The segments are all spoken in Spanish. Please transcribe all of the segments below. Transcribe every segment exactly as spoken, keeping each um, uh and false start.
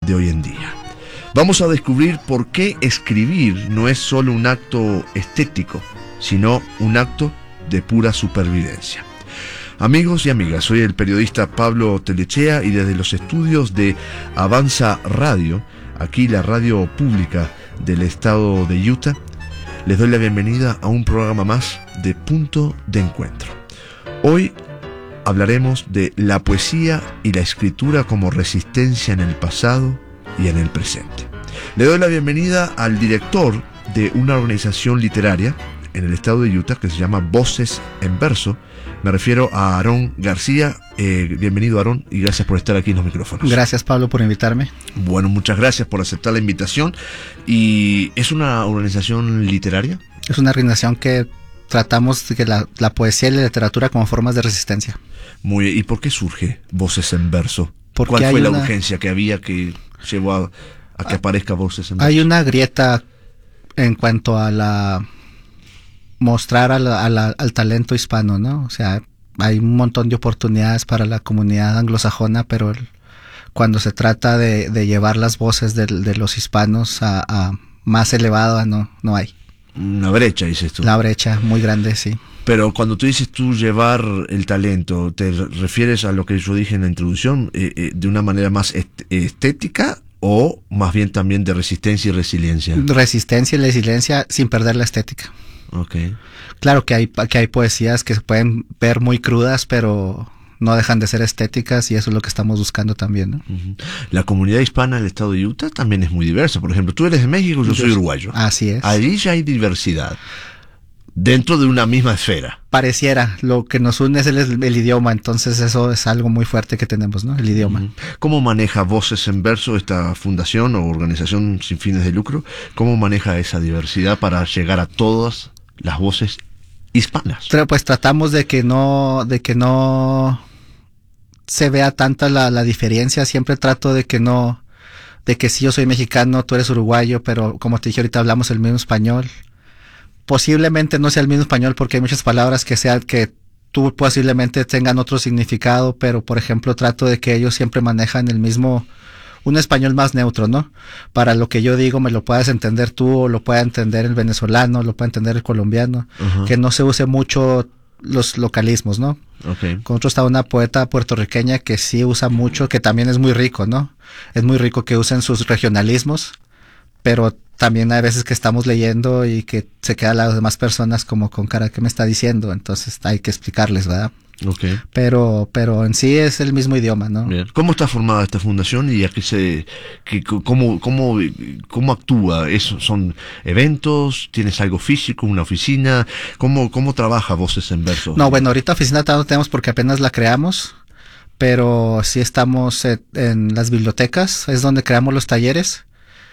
de hoy en día. Vamos a descubrir por qué escribir no es solo un acto estético, sino un acto de pura supervivencia. Amigos y amigas, soy el periodista Pablo Telechea y desde los estudios de Avanza Radio, aquí la radio pública del estado de Utah, les doy la bienvenida a un programa más de Punto de Encuentro. Hoy hablaremos de la poesía y la escritura como resistencia en el pasado y en el presente. Le doy la bienvenida al director de una organización literaria en el estado de Utah que se llama Voces en Verso. Me refiero a Aarón García. Eh, bienvenido, Aarón, y gracias por estar aquí en los micrófonos. Gracias, Pablo, por invitarme. Bueno, muchas gracias por aceptar la invitación. ¿Y es una organización literaria? Es una organización que tratamos de que la, la poesía y la literatura como formas de resistencia. Muy bien. ¿Y por qué surge Voces en Verso? Porque ¿Cuál fue la una... urgencia que había que llevó a, a que aparezca Voces en Verso? Hay una grieta en cuanto a la... mostrar a la, a la, al talento hispano, ¿no? O sea, hay un montón de oportunidades para la comunidad anglosajona, pero el, cuando se trata de, de llevar las voces de, de los hispanos a, a más elevada, no, no hay. Una brecha, dices tú. La brecha muy grande, sí. Pero cuando tú dices tú llevar el talento, ¿te refieres a lo que yo dije en la introducción, eh, eh, de una manera más est- estética o más bien también de resistencia y resiliencia? Resistencia y resiliencia sin perder la estética. Okay. Claro que hay, que hay poesías que se pueden ver muy crudas, pero no dejan de ser estéticas y eso es lo que estamos buscando también, ¿no? Uh-huh. La comunidad hispana del estado de Utah también es muy diversa. Por ejemplo, tú eres de México, yo, yo soy uruguayo. Así es. Allí ya hay diversidad dentro de una misma esfera. Pareciera, lo que nos une es el, el idioma, entonces eso es algo muy fuerte que tenemos, ¿no? El idioma. Uh-huh. ¿Cómo maneja Voces en Verso, esta fundación o organización sin fines de lucro? ¿Cómo maneja esa diversidad para llegar a todas las voces hispanas? Pero pues tratamos de que no, de que no se vea tanta la, la diferencia. Siempre trato de que no, de que si yo soy mexicano, tú eres uruguayo, pero como te dije ahorita hablamos el mismo español. Posiblemente no sea el mismo español porque hay muchas palabras que sean, que tú posiblemente tengan otro significado, pero por ejemplo trato de que ellos siempre manejan el mismo, un español más neutro, ¿no? Para lo que yo digo me lo puedas entender tú, o lo pueda entender el venezolano, lo pueda entender el colombiano, uh-huh. Que no se use mucho los localismos, ¿no? Okay. Con otro está una poeta puertorriqueña que sí usa mucho, que también es muy rico, ¿no? Es muy rico que usen sus regionalismos, pero también hay veces que estamos leyendo y que se quedan las demás personas como con cara, ¿qué me está diciendo? Entonces hay que explicarles, ¿verdad? Okay. Pero, pero en sí es el mismo idioma, ¿no? Bien. ¿Cómo está formada esta fundación y a qué se, que, cómo, cómo, cómo actúa? ¿Eso son eventos? ¿Tienes algo físico, una oficina? ¿Cómo, cómo trabaja Voces en Verso? No, bueno, ahorita oficina no tenemos porque apenas la creamos, pero sí estamos en, en las bibliotecas, es donde creamos los talleres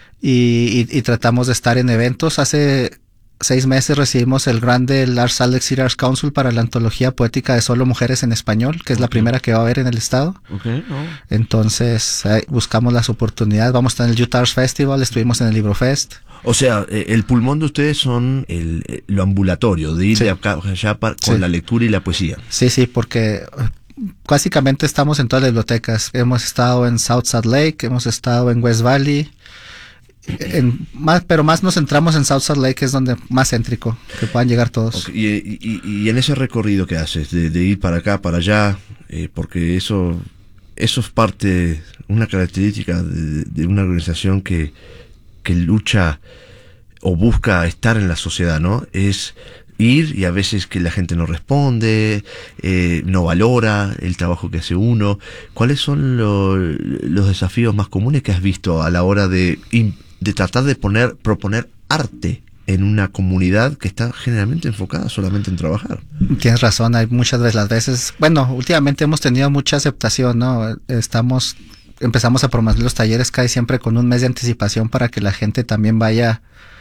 y, y, y tratamos de estar en eventos. Hace seis meses recibimos el grant del Arts Alexis Arts Council para la antología poética de solo mujeres en español, que es okay. La primera que va a haber en el estado. Okay, oh. Entonces eh, buscamos las oportunidades. Vamos a estar en el Utah Arts Festival, estuvimos en el Libro Fest. O sea, eh, el pulmón de ustedes son el, eh, lo ambulatorio, de ir sí. de acá allá para, con sí. la lectura y la poesía. Sí, sí, porque básicamente estamos en todas las bibliotecas. Hemos estado en South Salt Lake, hemos estado en West Valley. En, más, pero más nos centramos en South Salt Lake, que es donde más céntrico, que puedan llegar todos. Okay. Y, y, y en ese recorrido que haces, de, de ir para acá, para allá, eh, porque eso, eso es parte, una característica de, de una organización que, que lucha o busca estar en la sociedad, ¿no? Es ir y a veces que la gente no responde, eh, no valora el trabajo que hace uno. ¿Cuáles son lo, los desafíos más comunes que has visto a la hora de, de tratar de poner, proponer arte en una comunidad que está generalmente enfocada solamente en trabajar? Tienes razón, hay muchas de las veces, bueno, últimamente hemos tenido mucha aceptación, ¿no? Estamos, empezamos a promover los talleres casi siempre con un mes de anticipación para que la gente también vaya,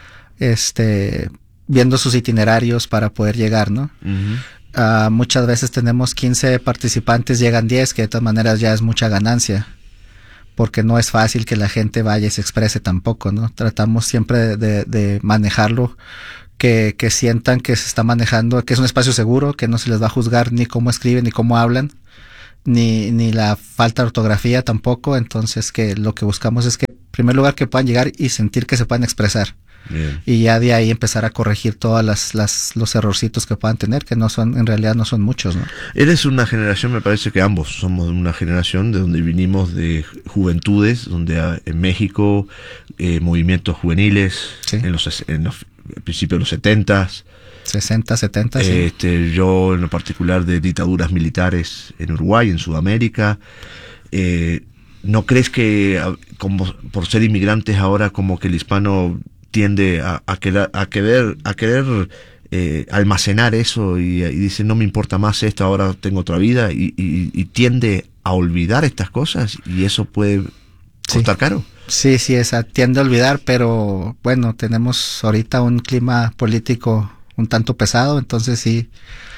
este... viendo sus itinerarios para poder llegar, ¿no? Uh-huh. Uh, muchas veces tenemos quince participantes, llegan diez, que de todas maneras ya es mucha ganancia, porque no es fácil que la gente vaya y se exprese tampoco, ¿no? Tratamos siempre de, de, de manejarlo, que, que sientan que se está manejando, que es un espacio seguro, que no se les va a juzgar ni cómo escriben, ni cómo hablan, ni, ni la falta de ortografía tampoco. Entonces que lo que buscamos es que primer lugar que puedan llegar y sentir que se puedan expresar. Bien. Y ya de ahí empezar a corregir todas las, las los errorcitos que puedan tener, que no son, en realidad no son muchos, ¿no? Eres una generación, me parece que ambos somos una generación de donde vinimos de juventudes, donde ah, en México eh, movimientos juveniles, Sí. en los, en los principios de los setentas, sesenta, setenta, sí. este, yo en lo particular de dictaduras militares en Uruguay, en Sudamérica. Eh, ¿no crees que ah, como por ser inmigrantes ahora como que el hispano tiende a, a querer a querer a querer eh, almacenar eso y, y dice no me importa más esto, ahora tengo otra vida y, y, y tiende a olvidar estas cosas y eso puede costar Sí. caro? Sí, sí, esa tiende a olvidar, pero bueno, tenemos ahorita un clima político un tanto pesado, entonces sí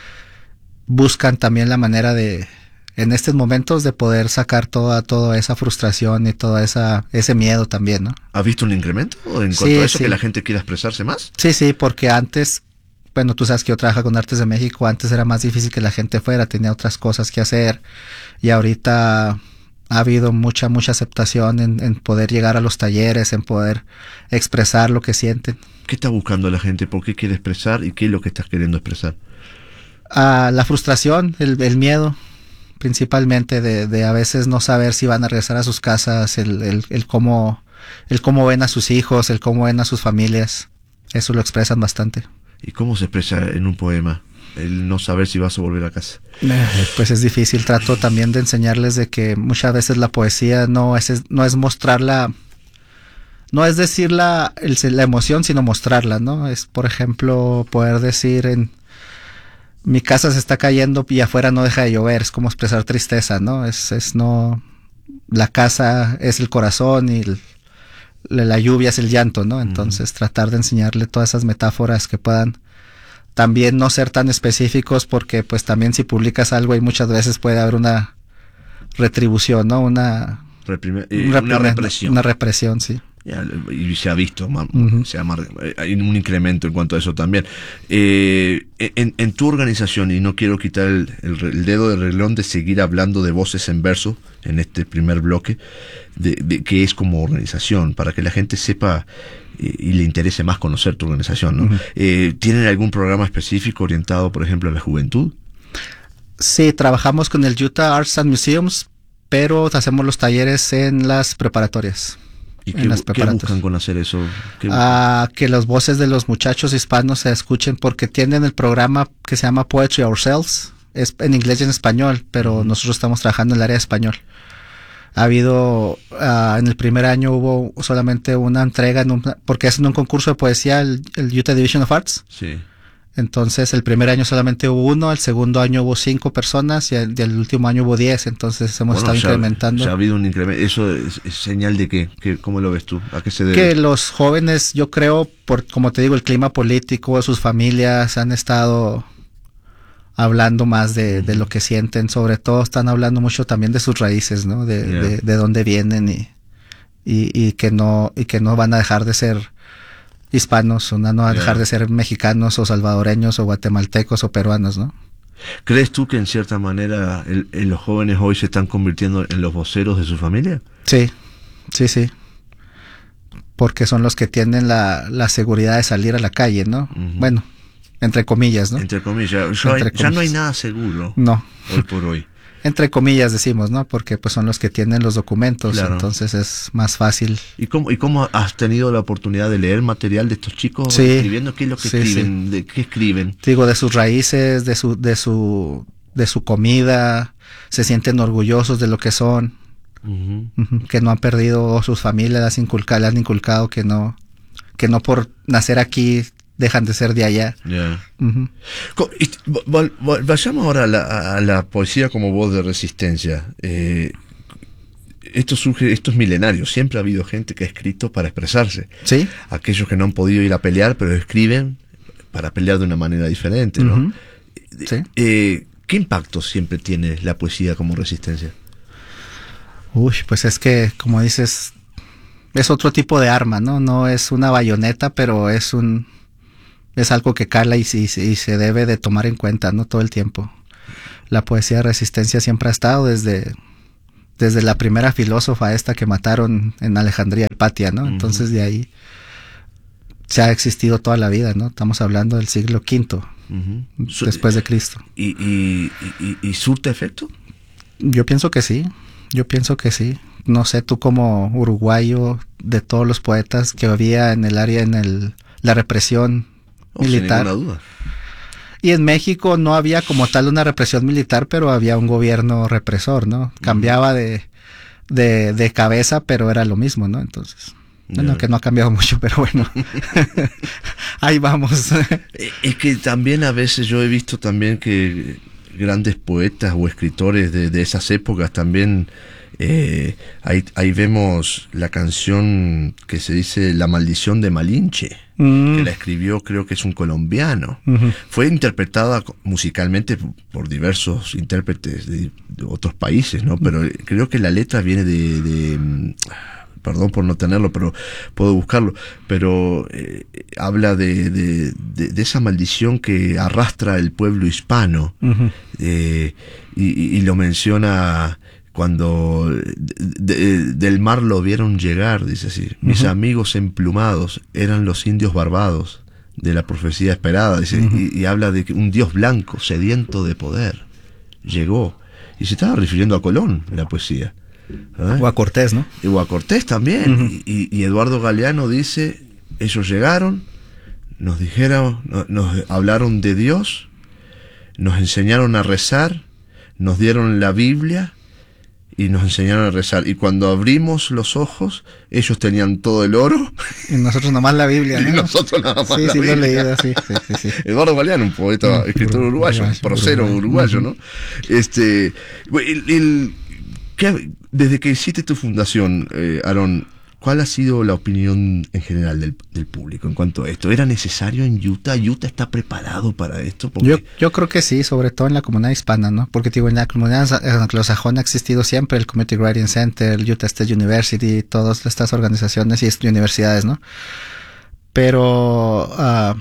buscan también la manera de, en estos momentos, de poder sacar toda, toda esa frustración y toda esa, ese miedo también, ¿no? ¿Has visto un incremento en cuanto Sí, a eso, sí. que la gente quiera expresarse más? Sí, sí, porque antes, bueno, tú sabes que yo trabajo con Artes de México, antes era más difícil que la gente fuera, tenía otras cosas que hacer, y ahorita ha habido mucha, mucha aceptación en, en poder llegar a los talleres, en poder expresar lo que sienten. ¿Qué está buscando la gente? ¿Por qué quiere expresar? ¿Y qué es lo que estás queriendo expresar? Ah, la frustración, el, el miedo, principalmente de, de a veces no saber si van a regresar a sus casas, el, el, el cómo, el cómo ven a sus hijos, el cómo ven a sus familias, eso lo expresan bastante. ¿Y cómo se expresa en un poema el no saber si vas a volver a casa? Eh, Pues es difícil, trato también de enseñarles de que muchas veces la poesía no es, no es mostrarla, no es decir la, el- la emoción, sino mostrarla, ¿no? Es, por ejemplo, poder decir en mi casa se está cayendo y afuera no deja de llover, es como expresar tristeza, ¿no? Es, es no, la casa es el corazón y el- la, la lluvia es el llanto, ¿no? Entonces tratar de enseñarle todas esas metáforas que puedan también no ser tan específicos, porque pues también si publicas algo y muchas veces puede haber una retribución, ¿no? Una, Reprime- eh, un una reprime- represión. Una represión, sí. Ya, y se ha visto, ma- Ujú. se ha mar- eh, hay un incremento en cuanto a eso también. Eh, en, en tu organización, y no quiero quitar el, el re- el dedo del renglón de seguir hablando de Voces en Verso en este primer bloque, de, de qué es como organización, para que la gente sepa eh, y le interese más conocer tu organización, ¿no? Ujú. Eh, ¿tienen algún programa específico orientado, por ejemplo, a la juventud? Sí, trabajamos con el Utah Arts and Museums, pero hacemos los talleres en las preparatorias. ¿Y En qué, las bu- qué preparatorias. buscan con hacer eso? ¿Qué buscan? A que las voces de los muchachos hispanos se escuchen, porque tienen el programa que se llama Poetry Ourselves, es en inglés y en español, pero nosotros estamos trabajando en el área de español. Ha habido, ah, en el primer año hubo solamente una entrega, en un, porque hacen un concurso de poesía, el, el Utah Division of Arts. Sí. Entonces el primer año solamente hubo uno, el segundo año hubo cinco personas y el, y el último año hubo diez, entonces hemos Bueno, estado ya- incrementando. ya ha habido un incremento. ¿Eso es, es señal de qué? ¿Qué? ¿Cómo lo ves tú? ¿A qué se debe? Que los jóvenes, yo creo, por como te digo, el clima político, sus familias han estado hablando más de, de lo que sienten, sobre todo están hablando mucho también de sus raíces, ¿no? De, Yeah. de, de dónde vienen y, y, y que no y que no van a dejar de ser hispanos, o no van a Yeah. dejar de ser mexicanos o salvadoreños o guatemaltecos o peruanos, ¿no? ¿Crees tú que en cierta manera el- el- los jóvenes hoy se están convirtiendo en los voceros de su familia? Sí, sí, sí. Porque son los que tienen la, la seguridad de salir a la calle, ¿no? Ujú. Bueno, entre comillas, ¿no? Entre comillas. Ya, Entre ya no hay comillas. nada seguro No, hoy por hoy. entre comillas decimos, ¿no? Porque pues son los que tienen los documentos, Claro. entonces es más fácil. ¿Y cómo, ¿Y cómo has tenido la oportunidad de leer material de estos chicos Sí. escribiendo? ¿Qué es lo que Sí, escriben? ¿De qué escriben? Digo, de sus raíces, de su, de su, de su comida, se sienten orgullosos de lo que son, Ujú. ujú, que no han perdido, o sus familias las inculca, le han inculcado que no, que no por nacer aquí dejan de ser de allá. Ya. Ujú. Co- y- vol- vol- Vayamos ahora a la, a- a la poesía como voz de resistencia. Eh, esto surge, esto es milenario. Siempre ha habido gente que ha escrito para expresarse. ¿Sí? Aquellos que no han podido ir a pelear, pero escriben para pelear de una manera diferente, ¿no? Ujú. Sí. Eh, ¿Qué impacto siempre tiene la poesía como resistencia? Uy, pues es que, como dices, es otro tipo de arma, ¿no? No es una bayoneta, pero es un, es algo que cala y, y, y se debe de tomar en cuenta, ¿no? Todo el tiempo. La poesía de resistencia siempre ha estado desde, desde la primera filósofa esta que mataron en Alejandría, Hipatia, ¿no? Uh-huh. Entonces de ahí se ha existido toda la vida, ¿no? Estamos hablando del siglo quinto, uh-huh. después de Cristo. ¿Y, y, y, y surte efecto? Yo pienso que sí, yo pienso que sí. No sé, tú como uruguayo, de todos los poetas que había en el área, en el la represión oh, militar. Sin ninguna duda. Y en México no había como tal una represión militar, pero había un gobierno represor, ¿no? Cambiaba de, de, de cabeza, pero era lo mismo, ¿no? Entonces, bueno, yeah. que no ha cambiado mucho, pero bueno, ahí vamos. Es que también a veces yo he visto también que grandes poetas o escritores de, de esas épocas también... Eh, ahí, ahí vemos la canción que se dice La maldición de Malinche, mm. que la escribió, creo que es un colombiano. Uh-huh. Fue interpretada musicalmente por diversos intérpretes de, de otros países, ¿no? Pero creo que la letra viene de... de perdón por no tenerlo, pero puedo buscarlo, pero eh, habla de, de, de, de esa maldición que arrastra el pueblo hispano, uh-huh. eh, y, y lo menciona... Cuando de, de, del mar lo vieron llegar, dice así, mis uh-huh. amigos emplumados eran los indios barbados de la profecía esperada, dice, uh-huh. y, y habla de que un dios blanco, sediento de poder, llegó, y se estaba refiriendo a Colón, la poesía. ¿Eh? O a Cortés, ¿no? Y, o a Cortés también, uh-huh. y, y Eduardo Galeano dice, ellos llegaron, nos dijeron, nos, nos hablaron de Dios, nos enseñaron a rezar, nos dieron la Biblia, y nos enseñaron a rezar. Y cuando abrimos los ojos, ellos tenían todo el oro. Y nosotros nomás la Biblia, ¿no? Y nosotros nada más sí, la sí, Biblia. Sí, sí, lo he leído, sí, sí, sí, sí. Eduardo Galeano, un poeta, mm, escritor uruguayo, uruguayo procero uruguayo, uruguayo, ¿no? Este, el, el, ¿qué, desde que hiciste tu fundación, eh, Aarón, ¿cuál ha sido la opinión en general del, del público en cuanto a esto? ¿Era necesario en Utah? ¿Utah está preparado para esto? Porque... Yo, yo creo que sí, sobre todo en la comunidad hispana, ¿no? Porque digo, en la comunidad anglosajona ha existido siempre el Community Writing Center, el Utah State University, todas estas organizaciones y universidades, ¿no? Pero uh,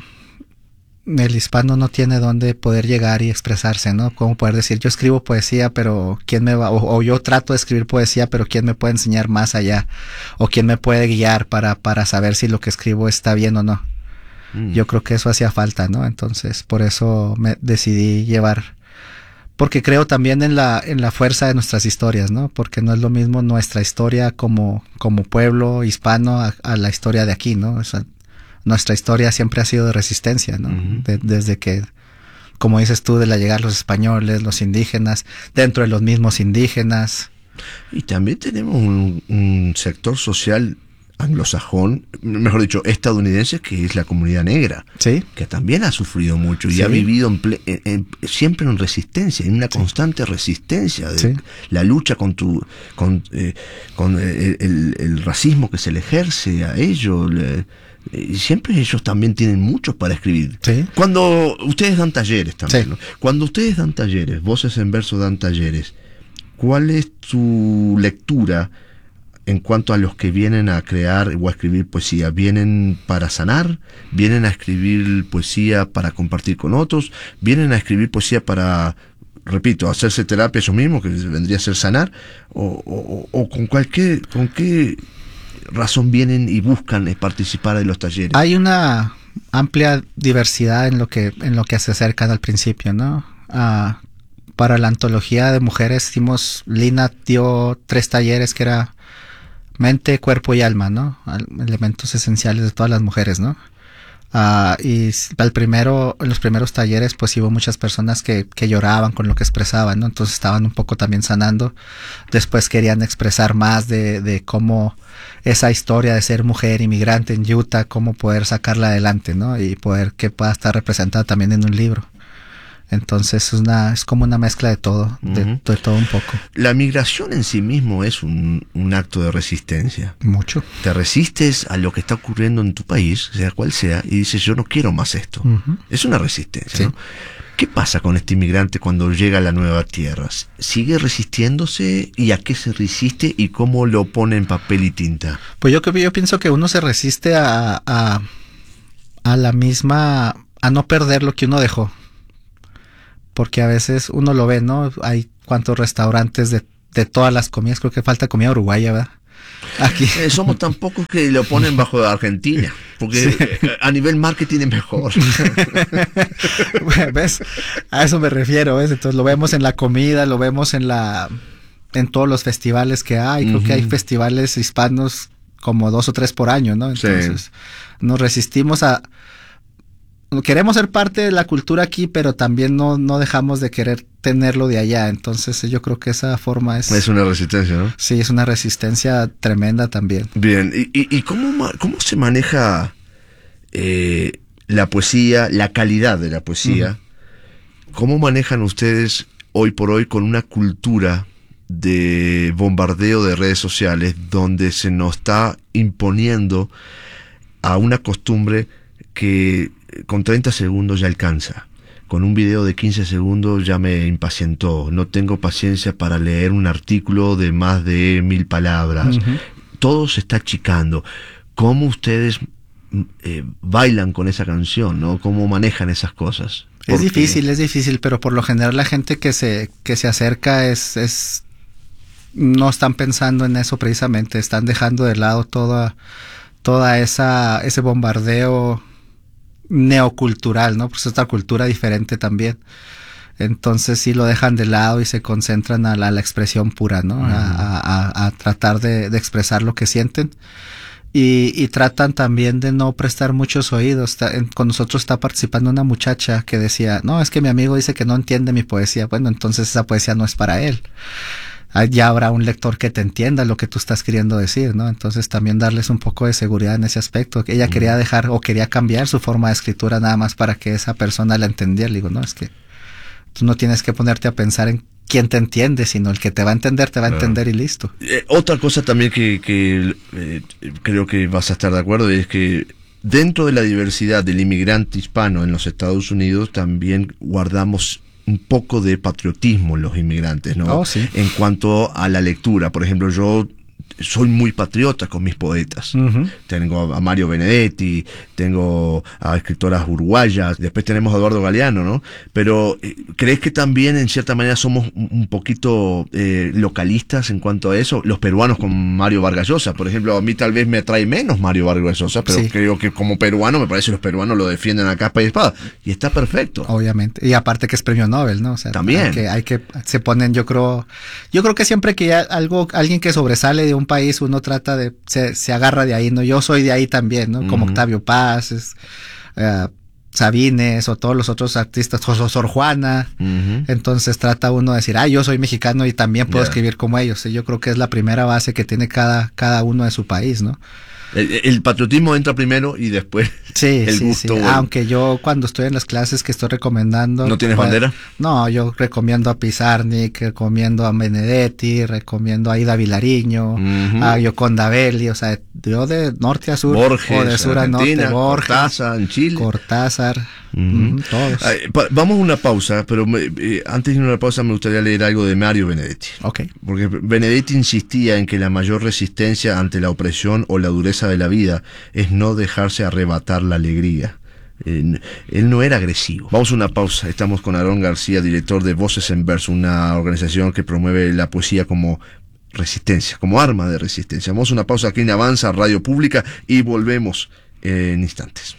el hispano no tiene dónde poder llegar y expresarse, ¿no? Cómo poder decir, yo escribo poesía, pero ¿quién me va? O, o yo trato de escribir poesía, pero ¿quién me puede enseñar más allá? O ¿quién me puede guiar para, para saber si lo que escribo está bien o no? Mm. Yo creo que eso hacía falta, ¿no? Entonces, por eso me decidí llevar, porque creo también en la, en la fuerza de nuestras historias, ¿no? Porque no es lo mismo nuestra historia como, como pueblo hispano a, a la historia de aquí, ¿no? O sea, nuestra historia siempre ha sido de resistencia, ¿no? Uh-huh. De, desde que, como dices tú, de la llegada de los españoles, los indígenas, dentro de los mismos indígenas. Y también tenemos un, un sector social anglosajón, mejor dicho, estadounidense, que es la comunidad negra, ¿sí? Que también ha sufrido mucho y sí. ha vivido en ple, en, en, siempre en resistencia, en una sí. constante resistencia de sí. la lucha con tu, con, eh, con el, el, el racismo que se le ejerce a ellos. Le, y siempre ellos también tienen mucho para escribir. ¿Sí? Cuando ustedes dan talleres también, sí. ¿no? Cuando ustedes dan talleres, Voces en Verso dan talleres, ¿cuál es tu lectura en cuanto a los que vienen a crear o a escribir poesía? ¿Vienen para sanar? ¿Vienen a escribir poesía para compartir con otros? ¿Vienen a escribir poesía para, repito, hacerse terapia ellos mismos, que vendría a ser sanar? ¿O, o, o con cualquier, con qué razón vienen y buscan participar de los talleres? Hay una amplia diversidad en lo que en lo que se acercan al principio, ¿no? Uh, para la antología de mujeres hicimos, Lina dio tres talleres que era mente, cuerpo y alma, ¿no? Elementos esenciales de todas las mujeres, ¿no? Uh, y al primero, en los primeros talleres, pues hubo muchas personas que, que lloraban con lo que expresaban, ¿no? Entonces estaban un poco también sanando. Después querían expresar más de, de cómo esa historia de ser mujer inmigrante en Utah, cómo poder sacarla adelante, ¿no? Y poder que pueda estar representada también en un libro. Entonces es una es como una mezcla de todo, de, uh-huh. de todo un poco. La migración en sí mismo es un, un acto de resistencia. Mucho. Te resistes a lo que está ocurriendo en tu país, sea cual sea, y dices, yo no quiero más esto. Uh-huh. Es una resistencia, sí. ¿no? ¿Qué pasa con este inmigrante cuando llega a la nueva tierra? ¿Sigue resistiéndose? ¿Y a qué se resiste? ¿Y cómo lo pone en papel y tinta? Pues yo, yo pienso que uno se resiste a, a, a la misma, a no perder lo que uno dejó. Porque a veces uno lo ve, ¿no? Hay cuantos restaurantes de de todas las comidas, creo que falta comida uruguaya, ¿verdad? Aquí. Eh, somos tan pocos que lo ponen bajo Argentina, porque sí. A nivel marketing es mejor. ¿Ves? A eso me refiero, ¿ves? Entonces lo vemos en la comida, lo vemos en la en todos los festivales que hay. Creo uh-huh. que hay festivales hispanos como dos o tres por año, ¿no? Entonces sí. nos resistimos a... Queremos ser parte de la cultura aquí, pero también no, no dejamos de querer tenerlo de allá. Entonces yo creo que esa forma es... Es una resistencia, ¿no? Sí, es una resistencia tremenda también. Bien, ¿y, y, y cómo, cómo se maneja eh, la poesía, la calidad de la poesía? Uh-huh. ¿Cómo manejan ustedes hoy por hoy con una cultura de bombardeo de redes sociales donde se nos está imponiendo a una costumbre que con treinta segundos ya alcanza? Con un video de quince segundos ya me impacientó. No tengo paciencia para leer un artículo de más de mil palabras. Uh-huh. Todo se está achicando. ¿Cómo ustedes eh, bailan con esa canción, ¿no? ¿Cómo manejan esas cosas? Es difícil, es difícil, pero por lo general la gente que se, que se acerca es, es, no están pensando en eso precisamente. Están dejando de lado toda, toda esa, ese bombardeo neocultural, ¿no? Pues es otra cultura diferente también. Entonces sí lo dejan de lado y se concentran a la, a la expresión pura, ¿no? Uh-huh. A, a, a tratar de, de expresar lo que sienten. Y, y tratan también de no prestar muchos oídos. Está, en, con nosotros está participando una muchacha que decía, no, es que mi amigo dice que no entiende mi poesía. Bueno, entonces esa poesía no es para él. Ya habrá un lector que te entienda lo que tú estás queriendo decir, ¿no? Entonces también darles un poco de seguridad en ese aspecto. Ella mm. quería dejar o quería cambiar su forma de escritura nada más para que esa persona la entendiera. Le digo, no, es que tú no tienes que ponerte a pensar en quién te entiende, sino el que te va a entender, te va a claro. entender y listo. Eh, otra cosa también que, que eh, creo que vas a estar de acuerdo es que dentro de la diversidad del inmigrante hispano en los Estados Unidos también guardamos un poco de patriotismo los inmigrantes, ¿no? Oh, sí. En cuanto a la lectura, por ejemplo, yo soy muy patriota con mis poetas. Uh-huh. Tengo a Mario Benedetti, tengo a escritoras uruguayas, después tenemos a Eduardo Galeano, ¿no? Pero ¿crees que también en cierta manera somos un poquito eh, localistas en cuanto a eso? Los peruanos con Mario Vargas Llosa, por ejemplo, a mí tal vez me atrae menos Mario Vargas Llosa, pero sí. creo que como peruano me parece que los peruanos lo defienden a capa y espada, y está perfecto. Obviamente, y aparte que es premio Nobel, ¿no? O sea, también. Hay que, hay que, se ponen, yo creo, yo creo que siempre que hay algo, alguien que sobresale de un país, uno trata de, se, se agarra de ahí, ¿no? Yo soy de ahí también, ¿no? Como uh-huh. Octavio Paz, es, uh, Sabines, o todos los otros artistas, Sor Juana. Uh-huh. Entonces trata uno de decir, ah, yo soy mexicano y también puedo yeah. escribir como ellos. Y yo creo que es la primera base que tiene cada, cada uno de su país, ¿no? El, el patriotismo entra primero y después sí, el sí, gusto. Sí. Aunque yo cuando estoy en las clases que estoy recomendando... ¿No tienes pues, bandera? No, yo recomiendo a Pizarnik, recomiendo a Benedetti, recomiendo a Ida Vilariño, uh-huh. a Gioconda Belli, o sea, yo de norte a sur, Borges, o de sur a norte, Borges, Cortázar, en Chile. Cortázar, uh-huh. uh, todos. Ay, pa- vamos a una pausa, pero me, eh, antes de una pausa me gustaría leer algo de Mario Benedetti. Okay. Porque Benedetti insistía en que la mayor resistencia ante la opresión o la dureza de la vida es no dejarse arrebatar la alegría. Eh, él no era agresivo. Vamos a una pausa. Estamos con Aarón García, director de Voces en Verso, una organización que promueve la poesía como resistencia, como arma de resistencia. Vamos a una pausa aquí en Avanza Radio Pública y volvemos en instantes.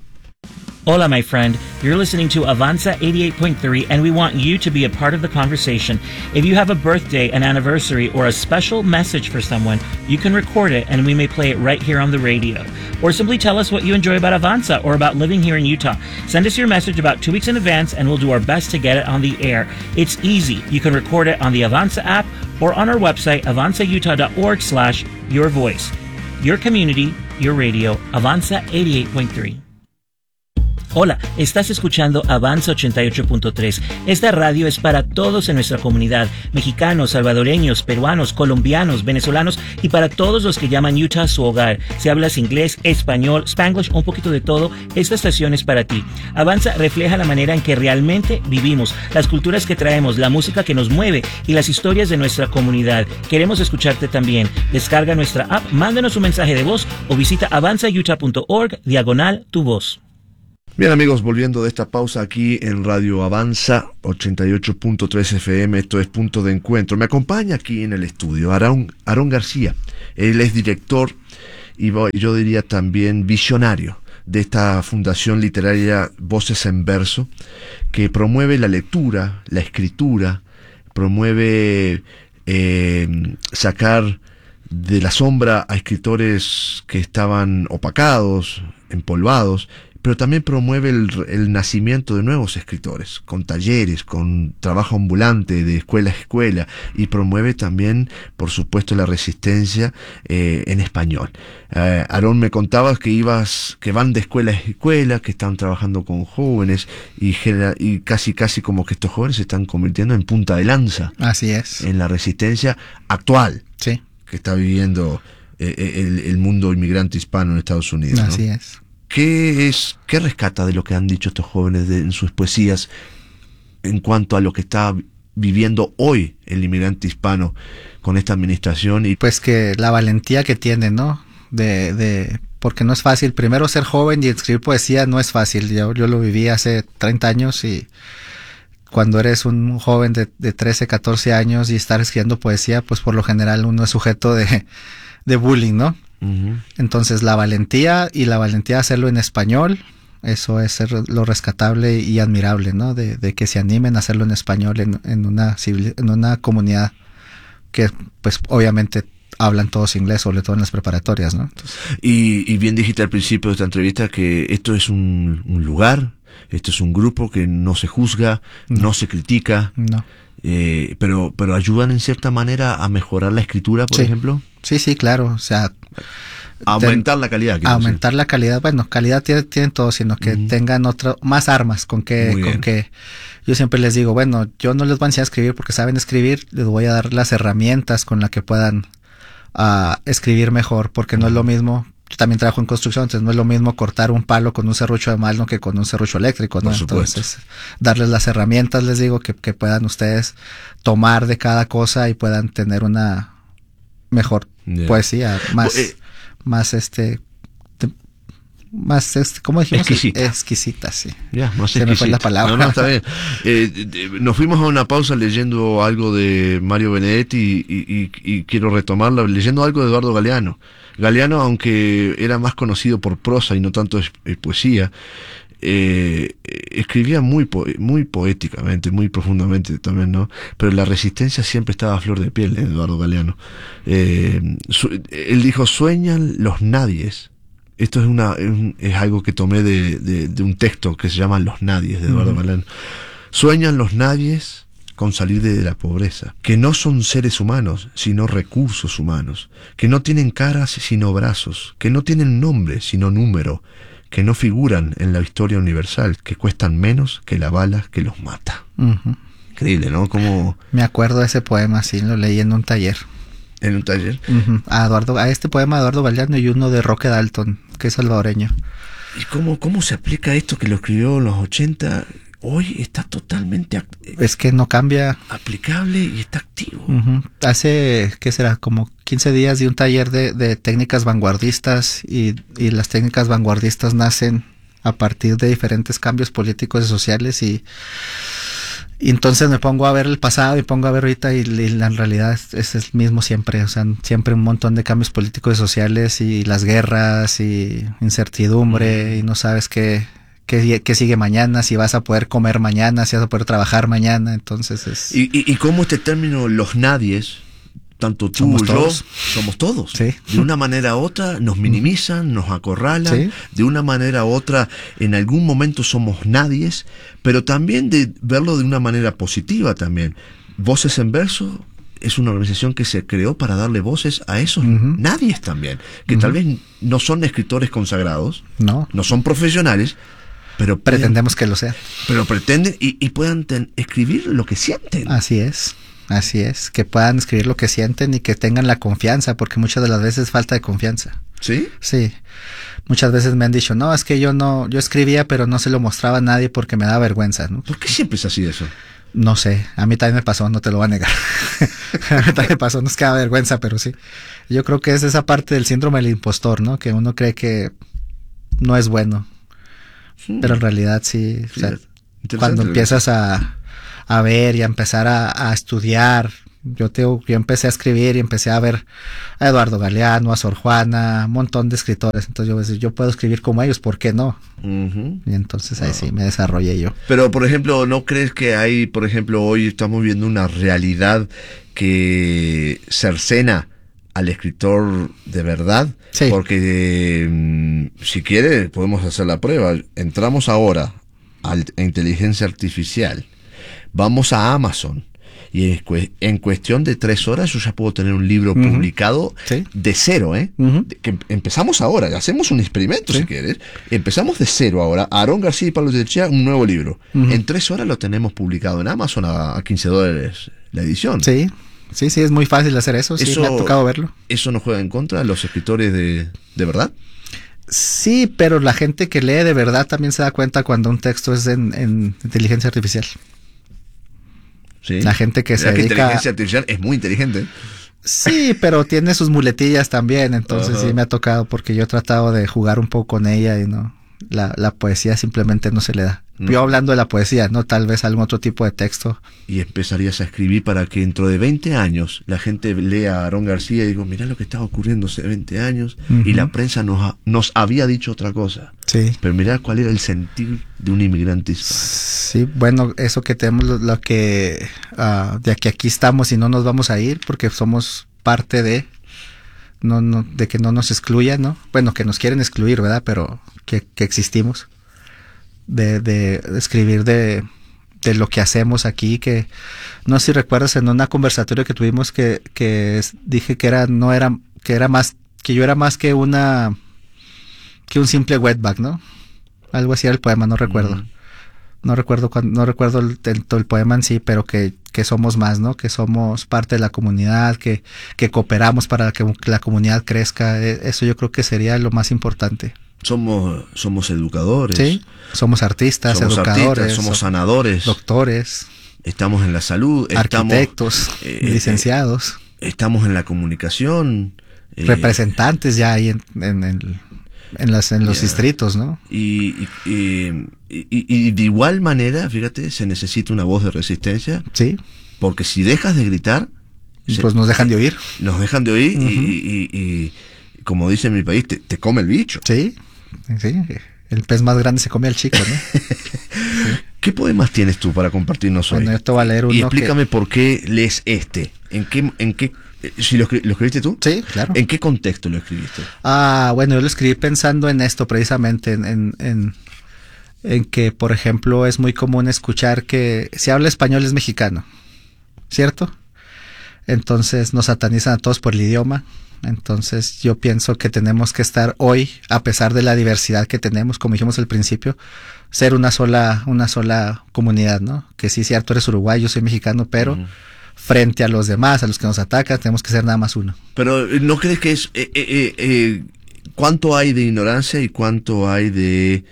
Hola, my friend. You're listening to Avanza eighty-eight point three, and we want you to be a part of the conversation. If you have a birthday, an anniversary, or a special message for someone, you can record it, and we may play it right here on the radio. Or simply tell us what you enjoy about Avanza or about living here in Utah. Send us your message about two weeks in advance, and we'll do our best to get it on the air. It's easy. You can record it on the Avanza app or on our website, avanzautah.org slash your voice. Your community, your radio, Avanza eighty-eight point three. Hola, estás escuchando Avanza ochenta y ocho punto tres. Esta radio es para todos en nuestra comunidad, mexicanos, salvadoreños, peruanos, colombianos, venezolanos y para todos los que llaman Utah su hogar. Si hablas inglés, español, Spanglish o un poquito de todo, esta estación es para ti. Avanza refleja la manera en que realmente vivimos, las culturas que traemos, la música que nos mueve y las historias de nuestra comunidad. Queremos escucharte también. Descarga nuestra app, mándanos un mensaje de voz o visita avanzautah punto org diagonal tu voz. Bien, amigos, volviendo de esta pausa aquí en Radio Avanza ochenta y ocho punto tres F M, esto es Punto de Encuentro. Me acompaña aquí en el estudio Aarón, Aarón García. Él es director y yo diría también visionario de esta fundación literaria Voces en Verso, que promueve la lectura, la escritura, promueve eh, sacar de la sombra a escritores que estaban opacados, empolvados, pero también promueve el, el nacimiento de nuevos escritores, con talleres, con trabajo ambulante de escuela a escuela, y promueve también, por supuesto, la resistencia eh, en español. Eh, Aarón, me contabas que ibas, que van de escuela a escuela, que están trabajando con jóvenes, y, genera, y casi casi como que estos jóvenes se están convirtiendo en punta de lanza. Así es. En la resistencia actual. Sí. Que está viviendo eh, el, el mundo inmigrante hispano en Estados Unidos, ¿no? Así es. ¿Qué es, qué rescata de lo que han dicho estos jóvenes de, en sus poesías en cuanto a lo que está viviendo hoy el inmigrante hispano con esta administración? Y pues que la valentía que tiene, ¿no? De, de, porque no es fácil. Primero, ser joven y escribir poesía no es fácil. Yo, yo lo viví hace treinta años, y cuando eres un joven de, de trece, catorce años y estar escribiendo poesía, pues por lo general uno es sujeto de, de bullying, ¿no? Uh-huh. Entonces la valentía y la valentía de hacerlo en español, eso es lo rescatable y admirable, ¿no? De, de que se animen a hacerlo en español en, en una civil, en una comunidad que pues obviamente hablan todos inglés, sobre todo en las preparatorias, ¿no? Entonces, y, y bien dijiste al principio de esta entrevista que esto es un, un lugar, esto es un grupo que no se juzga, no, no se critica, no. Eh, pero, pero ayudan en cierta manera a mejorar la escritura, por sí. ejemplo. Sí, sí, claro, o sea, aumentar ten, la calidad. Aumentar decir. la calidad, bueno, calidad tienen, tienen todos, sino que uh-huh. tengan otro, más armas con que, con que, yo siempre les digo, bueno, yo no les voy a enseñar a escribir porque saben escribir, les voy a dar las herramientas con las que puedan uh, escribir mejor, porque uh-huh. no es lo mismo. Yo también trabajo en construcción, entonces no es lo mismo cortar un palo con un serrucho de mano que con un serrucho eléctrico, ¿no? Entonces, darles las herramientas, les digo, que, que puedan ustedes tomar de cada cosa y puedan tener una mejor yeah. poesía, más, eh, más este, te, más este, ¿cómo dijimos? Exquisita. Exquisita, sí. Ya, yeah, más Se exquisita. me fue la palabra. No, no, está bien. Eh, nos fuimos a una pausa leyendo algo de Mario Benedetti y, y, y, y quiero retomarla, leyendo algo de Eduardo Galeano. Galeano, aunque era más conocido por prosa y no tanto es, es poesía, eh, escribía muy po muy poéticamente, muy profundamente también, ¿no? Pero la resistencia siempre estaba a flor de piel en Eduardo Galeano. Eh, su, él dijo, sueñan los nadies. Esto es, una, es, un, es algo que tomé de, de, de un texto que se llama Los Nadies, de Eduardo uh-huh. Galeano. Sueñan los nadies con salir de la pobreza, que no son seres humanos, sino recursos humanos, que no tienen caras sino brazos, que no tienen nombre sino número, que no figuran en la historia universal, que cuestan menos que la bala que los mata. Uh-huh. Increíble, ¿no? Como... Me acuerdo de ese poema, sí, lo leí en un taller. ¿En un taller? Uh-huh. A Eduardo, a este poema de Eduardo Galeano y uno de Roque Dalton, que es salvadoreño. ¿Y cómo, cómo se aplica esto que lo escribió en los ochenta? Hoy está totalmente es que no cambia, aplicable y está activo. Uh-huh. Hace, ¿qué será? Como quince días de un taller de, de técnicas vanguardistas y, y las técnicas vanguardistas nacen a partir de diferentes cambios políticos y sociales y, y entonces me pongo a ver el pasado y pongo a ver ahorita y, y la, en realidad es, es el mismo siempre, o sea, siempre un montón de cambios políticos y sociales y las guerras y incertidumbre uh-huh. y no sabes qué ¿Qué, qué sigue mañana? Si vas a poder comer mañana, si vas a poder trabajar mañana, entonces es... Y, y, y cómo este término, los nadies, tanto tú somos y yo, todos. somos todos. Sí. De una manera u otra nos minimizan, nos acorralan, sí. de una manera u otra en algún momento somos nadies, pero también de verlo de una manera positiva también. Voces en Verso es una organización que se creó para darle voces a esos uh-huh. nadies también, que uh-huh. tal vez no son escritores consagrados, no, no son profesionales, pero pueden, pretendemos que lo sean. Pero pretenden y, y puedan ten, escribir lo que sienten. Así es, así es, que puedan escribir lo que sienten y que tengan la confianza, porque muchas de las veces falta de confianza. ¿Sí? Sí. Muchas veces me han dicho, no, es que yo no, yo escribía, pero no se lo mostraba a nadie porque me da vergüenza, ¿no? ¿Por qué siempre es así eso? No sé, a mí también me pasó, no te lo voy a negar. A mí también me pasó, no es que da vergüenza, pero sí. Yo creo que es esa parte del síndrome del impostor, ¿no? Que uno cree que no es bueno. Hmm. Pero en realidad sí, sí o sea, cuando empiezas a, a ver y a empezar a, a estudiar, yo, te, yo empecé a escribir y empecé a ver a Eduardo Galeano, a Sor Juana, un montón de escritores. Entonces yo decía, yo puedo escribir como ellos, ¿por qué no? Uh-huh. Y entonces ahí uh-huh. sí me desarrollé yo. Pero, por ejemplo, ¿no crees que hay, por ejemplo, hoy estamos viendo una realidad que cercena al escritor de verdad? Sí. Porque eh, si quiere podemos hacer la prueba. Entramos ahora a inteligencia artificial, vamos a Amazon y en cuestión de tres horas yo ya puedo tener un libro uh-huh. publicado ¿sí? de cero, ¿eh? Uh-huh. De, que empezamos ahora, hacemos un experimento ¿sí? si quieres. Empezamos de cero ahora. Aarón García y Pablo Techea, un nuevo libro. Uh-huh. En tres horas lo tenemos publicado en Amazon a, a quince dólares la edición. Sí. Sí, sí, es muy fácil hacer eso, sí, eso, me ha tocado verlo. ¿Eso no juega en contra de los escritores de, de verdad? Sí, pero la gente que lee de verdad también se da cuenta cuando un texto es en, en inteligencia artificial. Sí. La gente que la se que dedica... inteligencia artificial es muy inteligente. Sí, pero tiene sus muletillas también, entonces uh-huh. sí me ha tocado porque yo he tratado de jugar un poco con ella y no... La, la poesía simplemente no se le da. No. Yo hablando de la poesía, no tal vez algún otro tipo de texto. Y empezarías a escribir para que dentro de veinte años la gente lea a Aarón García y digo, mirá lo que estaba ocurriendo hace veinte años uh-huh. y la prensa nos, nos había dicho otra cosa. Sí. Pero mirá cuál era el sentir de un inmigrante hispano. Sí, bueno, eso que tenemos, lo, lo que uh, de que aquí estamos y no nos vamos a ir porque somos parte de... No, no, de que no nos excluyan, ¿no? Bueno, que nos quieren excluir, ¿verdad? Pero que, que existimos. De, de, de escribir de, de lo que hacemos aquí, que no sé si recuerdas en una conversatorio que tuvimos que, que es, dije que era, no era, que era más, que yo era más que una, que un simple wetback, ¿no? Algo así era el poema, no recuerdo. Mm. No recuerdo cuando, no recuerdo el, el, el poema en sí, pero que, que somos más, ¿no? Que somos parte de la comunidad, que, que cooperamos para que la comunidad crezca. Eso yo creo que sería lo más importante. Somos, somos educadores. Sí, somos artistas, somos educadores. Artistas, somos sanadores. Doctores. Estamos en la salud. Arquitectos, estamos, eh, licenciados. Eh, estamos en la comunicación. Eh, representantes ya ahí en, en, en En, las, en los yeah. distritos, ¿no? Y, y, y, y, y de igual manera, fíjate, se necesita una voz de resistencia. Sí. Porque si dejas de gritar... Pues se, nos dejan de oír. Nos dejan de oír uh-huh. y, y, y, y, como dice en mi país, te, te come el bicho. Sí, sí. El pez más grande se come al chico, ¿no? Sí. ¿Qué poemas tienes tú para compartirnos hoy? Bueno, yo te voy a leer uno. Y explícame que... por qué lees este. ¿En qué... En qué ¿Si lo, lo escribiste tú? Sí, claro. ¿En qué contexto lo escribiste? Ah, bueno, yo lo escribí pensando en esto precisamente, en, en, en, en que, por ejemplo, es muy común escuchar que si habla español es mexicano, ¿cierto? Entonces nos satanizan a todos por el idioma. Entonces yo pienso que tenemos que estar hoy, a pesar de la diversidad que tenemos, como dijimos al principio, ser una sola, una sola comunidad, ¿no? Que sí, cierto, eres uruguayo, yo soy mexicano, pero... Uh-huh. Frente a los demás, a los que nos atacan, tenemos que ser nada más uno. Pero ¿no crees que es eh, eh, eh, cuánto hay de ignorancia y cuánto hay de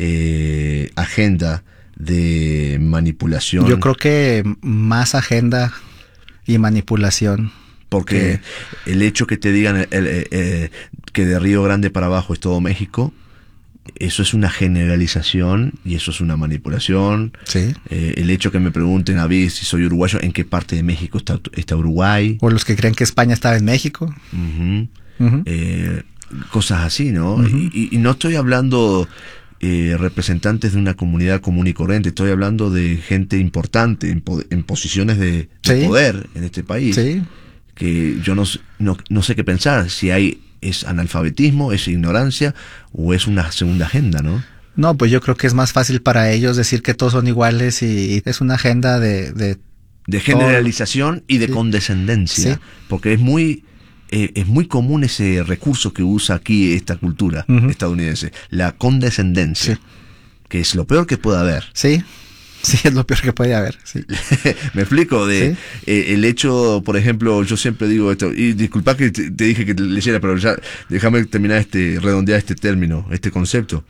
eh, agenda de manipulación? Yo creo que más agenda y manipulación. Porque que... el hecho que te digan el, el, el, el, que de Río Grande para abajo es todo México, eso es una generalización y eso es una manipulación. Sí. Eh, el hecho que me pregunten a mí si soy uruguayo, ¿en qué parte de México está, está Uruguay? O los que creen que España estaba en México. Uh-huh. Uh-huh. Eh, cosas así, ¿no? Uh-huh. Y, y no estoy hablando eh, representantes de una comunidad común y corriente, estoy hablando de gente importante en, po- en posiciones de, de sí. poder en este país. Sí. Que yo no, no, no sé qué pensar, si hay... ¿Es analfabetismo, es ignorancia o es una segunda agenda, no? No, pues yo creo que es más fácil para ellos decir que todos son iguales y es una agenda de... De, de generalización y de sí. condescendencia, sí. porque es muy, eh, es muy común ese recurso que usa aquí esta cultura uh-huh. estadounidense, la condescendencia, sí. que es lo peor que puede haber. Sí. Sí, es lo peor que puede haber. Sí. Me explico, de ¿Sí? eh, el hecho, por ejemplo, yo siempre digo esto, y disculpa que te, te dije que te leyera, pero ya déjame terminar este, redondear este término, este concepto.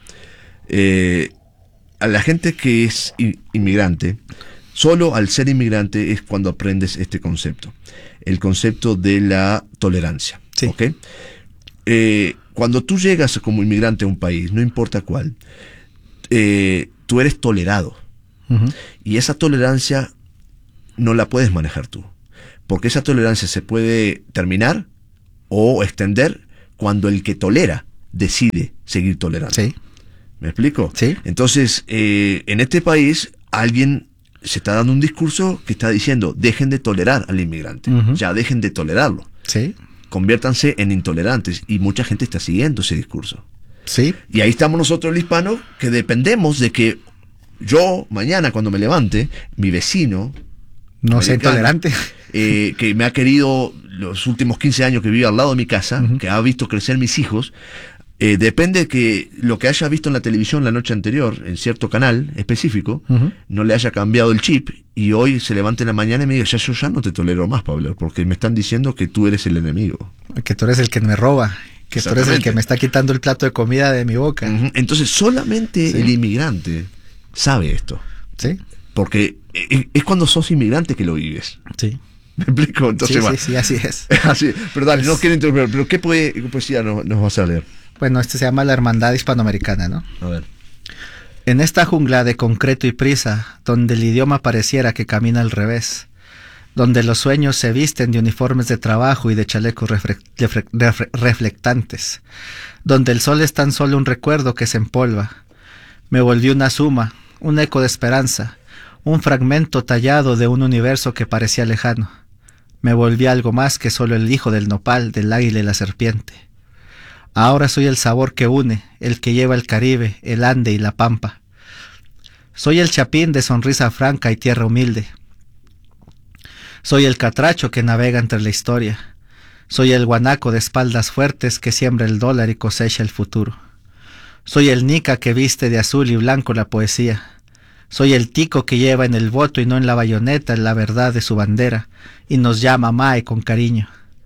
Eh, a la gente que es inmigrante, solo al ser inmigrante es cuando aprendes este concepto, el concepto de la tolerancia. Sí. ¿Okay? Eh, cuando tú llegas como inmigrante a un país, no importa cuál, eh, tú eres tolerado. Uh-huh. Y esa tolerancia no la puedes manejar tú. Porque esa tolerancia se puede terminar o extender cuando el que tolera decide seguir tolerando. Sí. ¿Me explico? Sí. Entonces, eh, en este país, alguien se está dando un discurso que está diciendo, dejen de tolerar al inmigrante. Uh-huh. Ya dejen de tolerarlo. Sí. Conviértanse en intolerantes. Y mucha gente está siguiendo ese discurso. Sí. Y ahí estamos nosotros, el hispano, que dependemos de que yo, mañana, cuando me levante, mi vecino... No sea intolerante. Eh, que me ha querido los últimos quince años que vive al lado de mi casa, uh-huh. que ha visto crecer mis hijos, eh, depende que lo que haya visto en la televisión la noche anterior, en cierto canal específico, uh-huh. no le haya cambiado el chip, y hoy se levante en la mañana y me diga, ya yo ya no te tolero más, Pablo, porque me están diciendo que tú eres el enemigo. Que tú eres el que me roba, que tú eres el que me está quitando el plato de comida de mi boca. Uh-huh. Entonces solamente sí. el inmigrante sabe esto. Sí. Porque es cuando sos inmigrante que lo vives. Sí. ¿Me explico? Entonces, sí, va. sí, sí, así es. así, pero dale, no quiero interrumpir, pero ¿qué poe- poesía nos, nos vas a leer? Bueno, este se llama La Hermandad Hispanoamericana, ¿no? A ver. En esta jungla de concreto y prisa, donde el idioma pareciera que camina al revés, donde los sueños se visten de uniformes de trabajo y de chalecos refre- refre- refre- reflectantes, donde el sol es tan solo un recuerdo que se empolva, me volví una suma, un eco de esperanza, un fragmento tallado de un universo que parecía lejano. Me volví algo más que solo el hijo del nopal, del águila y la serpiente. Ahora soy el sabor que une, el que lleva el Caribe, el Ande y la Pampa. Soy el chapín de sonrisa franca y tierra humilde. Soy el catracho que navega entre la historia. Soy el guanaco de espaldas fuertes que siembra el dólar y cosecha el futuro. Soy el nica que viste de azul y blanco la poesía. Soy el tico que lleva en el voto y no en la bayoneta la verdad de su bandera y nos llama Mae con cariño.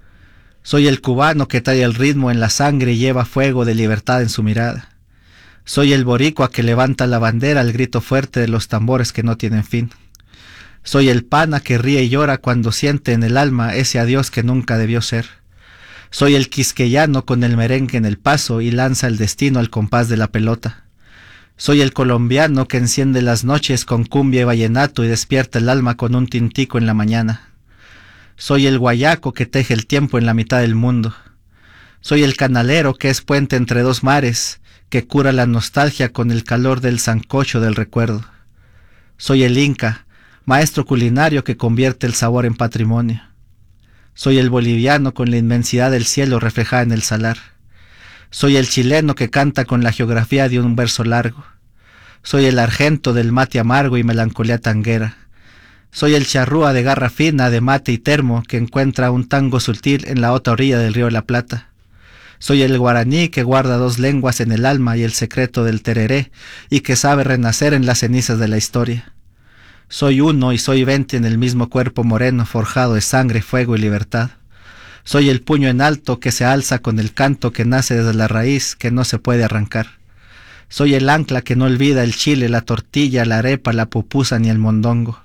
Soy el cubano que trae el ritmo en la sangre y lleva fuego de libertad en su mirada. Soy el boricua que levanta la bandera al grito fuerte de los tambores que no tienen fin. Soy el pana que ríe y llora cuando siente en el alma ese adiós que nunca debió ser. Soy el quisqueyano con el merengue en el paso y lanza el destino al compás de la pelota. Soy el colombiano que enciende las noches con cumbia y vallenato y despierta el alma con un tintico en la mañana. Soy el guayaco que teje el tiempo en la mitad del mundo. Soy el canalero que es puente entre dos mares, que cura la nostalgia con el calor del sancocho del recuerdo. Soy el inca, maestro culinario que convierte el sabor en patrimonio. Soy el boliviano con la inmensidad del cielo reflejada en el salar. Soy el chileno que canta con la geografía de un verso largo. Soy el argento del mate amargo y melancolía tanguera. Soy el charrúa de garra fina de mate y termo que encuentra un tango sutil en la otra orilla del río de la Plata. Soy el guaraní que guarda dos lenguas en el alma y el secreto del tereré y que sabe renacer en las cenizas de la historia. Soy uno y soy veinte en el mismo cuerpo moreno forjado de sangre, fuego y libertad. Soy el puño en alto que se alza con el canto que nace desde la raíz que no se puede arrancar. Soy el ancla que no olvida el chile, la tortilla, la arepa, la pupusa ni el mondongo.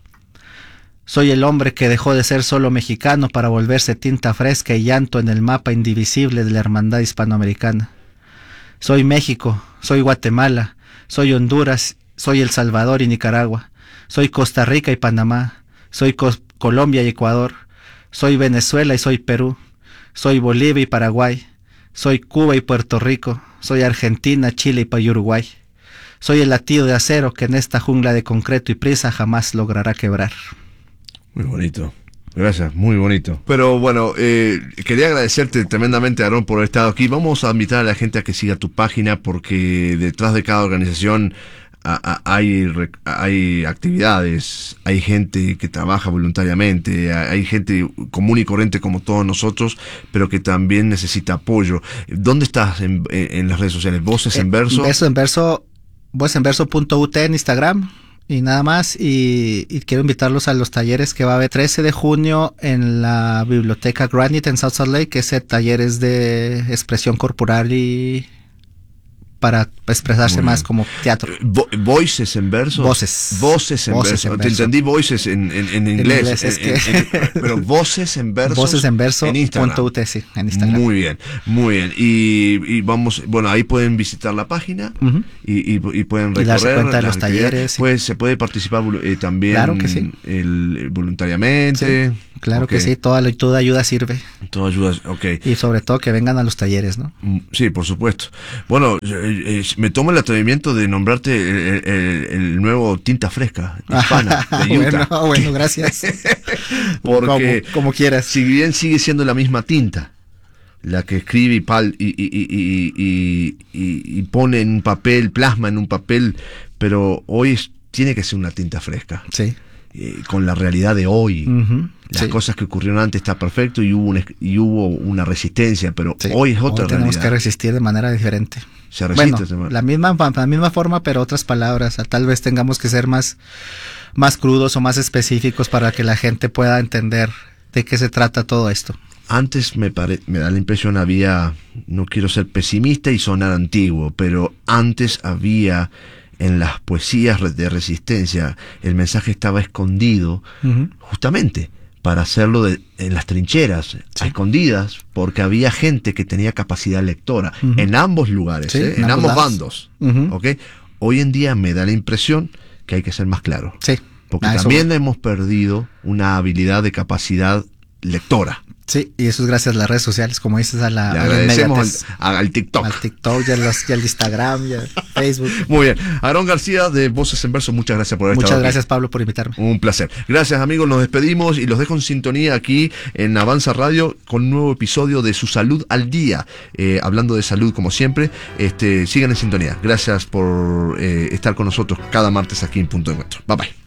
Soy el hombre que dejó de ser solo mexicano para volverse tinta fresca y llanto en el mapa indivisible de la hermandad hispanoamericana. Soy México, soy Guatemala, soy Honduras, soy El Salvador y Nicaragua. Soy Costa Rica y Panamá, soy Co- Colombia y Ecuador, soy Venezuela y soy Perú. Soy Bolivia y Paraguay, soy Cuba y Puerto Rico, soy Argentina, Chile y Uruguay. Soy el latido de acero que en esta jungla de concreto y prisa jamás logrará quebrar. Muy bonito. Gracias, muy bonito. Pero bueno, eh, quería agradecerte tremendamente, Aarón, por haber estado aquí. Vamos a invitar a la gente a que siga tu página porque detrás de cada organización a, a, hay, hay actividades, hay gente que trabaja voluntariamente, hay gente común y corriente como todos nosotros, pero que también necesita apoyo. ¿Dónde estás en, en las redes sociales? ¿Voces en Verso? Voces en Verso, voces en verso punto u t en Instagram. Y nada más, y, y quiero invitarlos a los talleres que va a haber trece de junio en la biblioteca Granite en South Salt Lake, que es talleres de expresión corporal y para expresarse más como teatro. Vo voices en verso. Voces. Voces en voces verso. En Te verso. entendí voices en, en, en inglés. inglés es en, que... en, en, pero voces en verso. Voces en verso. En Instagram. Punto U T, sí, en Instagram. Muy bien, muy bien. Y, y vamos, bueno, ahí pueden visitar la página uh-huh. y, y, y pueden recorrer. Y darse cuenta de los actividades. talleres. Sí. Pues se puede participar eh, también claro que sí. el, voluntariamente. Sí, claro okay. que sí, toda, toda ayuda sirve. Toda ayuda, ok. Y sobre todo que vengan a los talleres, ¿no? Sí, por supuesto. Bueno, eh, eh, me tomo el atrevimiento de nombrarte el, el, el nuevo Tinta Fresca hispana de Utah. Bueno, bueno, gracias. Porque como, como quieras. Si bien sigue siendo la misma tinta, la que escribe y, pal, y, y, y, y, y, y, y pone en un papel, plasma en un papel, pero hoy es, tiene que ser una tinta fresca. Sí. Eh, con la realidad de hoy. Uh-huh, Las sí. cosas que ocurrieron antes está perfecto y hubo una, y hubo una resistencia, pero sí. hoy es otra hoy tenemos realidad. Tenemos que resistir de manera diferente. Se resiste. Bueno, la misma, la misma forma, pero otras palabras. Tal vez tengamos que ser más, más crudos o más específicos para que la gente pueda entender de qué se trata todo esto. Antes me, pare, me da la impresión había, no quiero ser pesimista y sonar antiguo, pero antes había en las poesías de resistencia, el mensaje estaba escondido uh-huh. justamente para hacerlo de, en las trincheras, sí. a escondidas, porque había gente que tenía capacidad lectora uh-huh. en ambos lugares, sí, ¿eh? en, en ambos lados. bandos. Uh-huh. ¿Okay? Hoy en día me da la impresión que hay que ser más claro, sí. porque ah, también hemos perdido una habilidad de capacidad lectora. Sí, y eso es gracias a las redes sociales, como dices, a la... Le agradecemos al, al TikTok. Al TikTok y al, y al Instagram y al Facebook. Muy bien. Aarón García de Voces en Verso, muchas gracias por haber muchas estado gracias, aquí. Pablo, por invitarme. Un placer. Gracias, amigos. Nos despedimos y los dejo en sintonía aquí en Avanza Radio con un nuevo episodio de Su Salud al Día. Eh, hablando de salud, como siempre. Este, sigan en sintonía. Gracias por eh, estar con nosotros cada martes aquí en Punto de Encuentro. Bye, bye.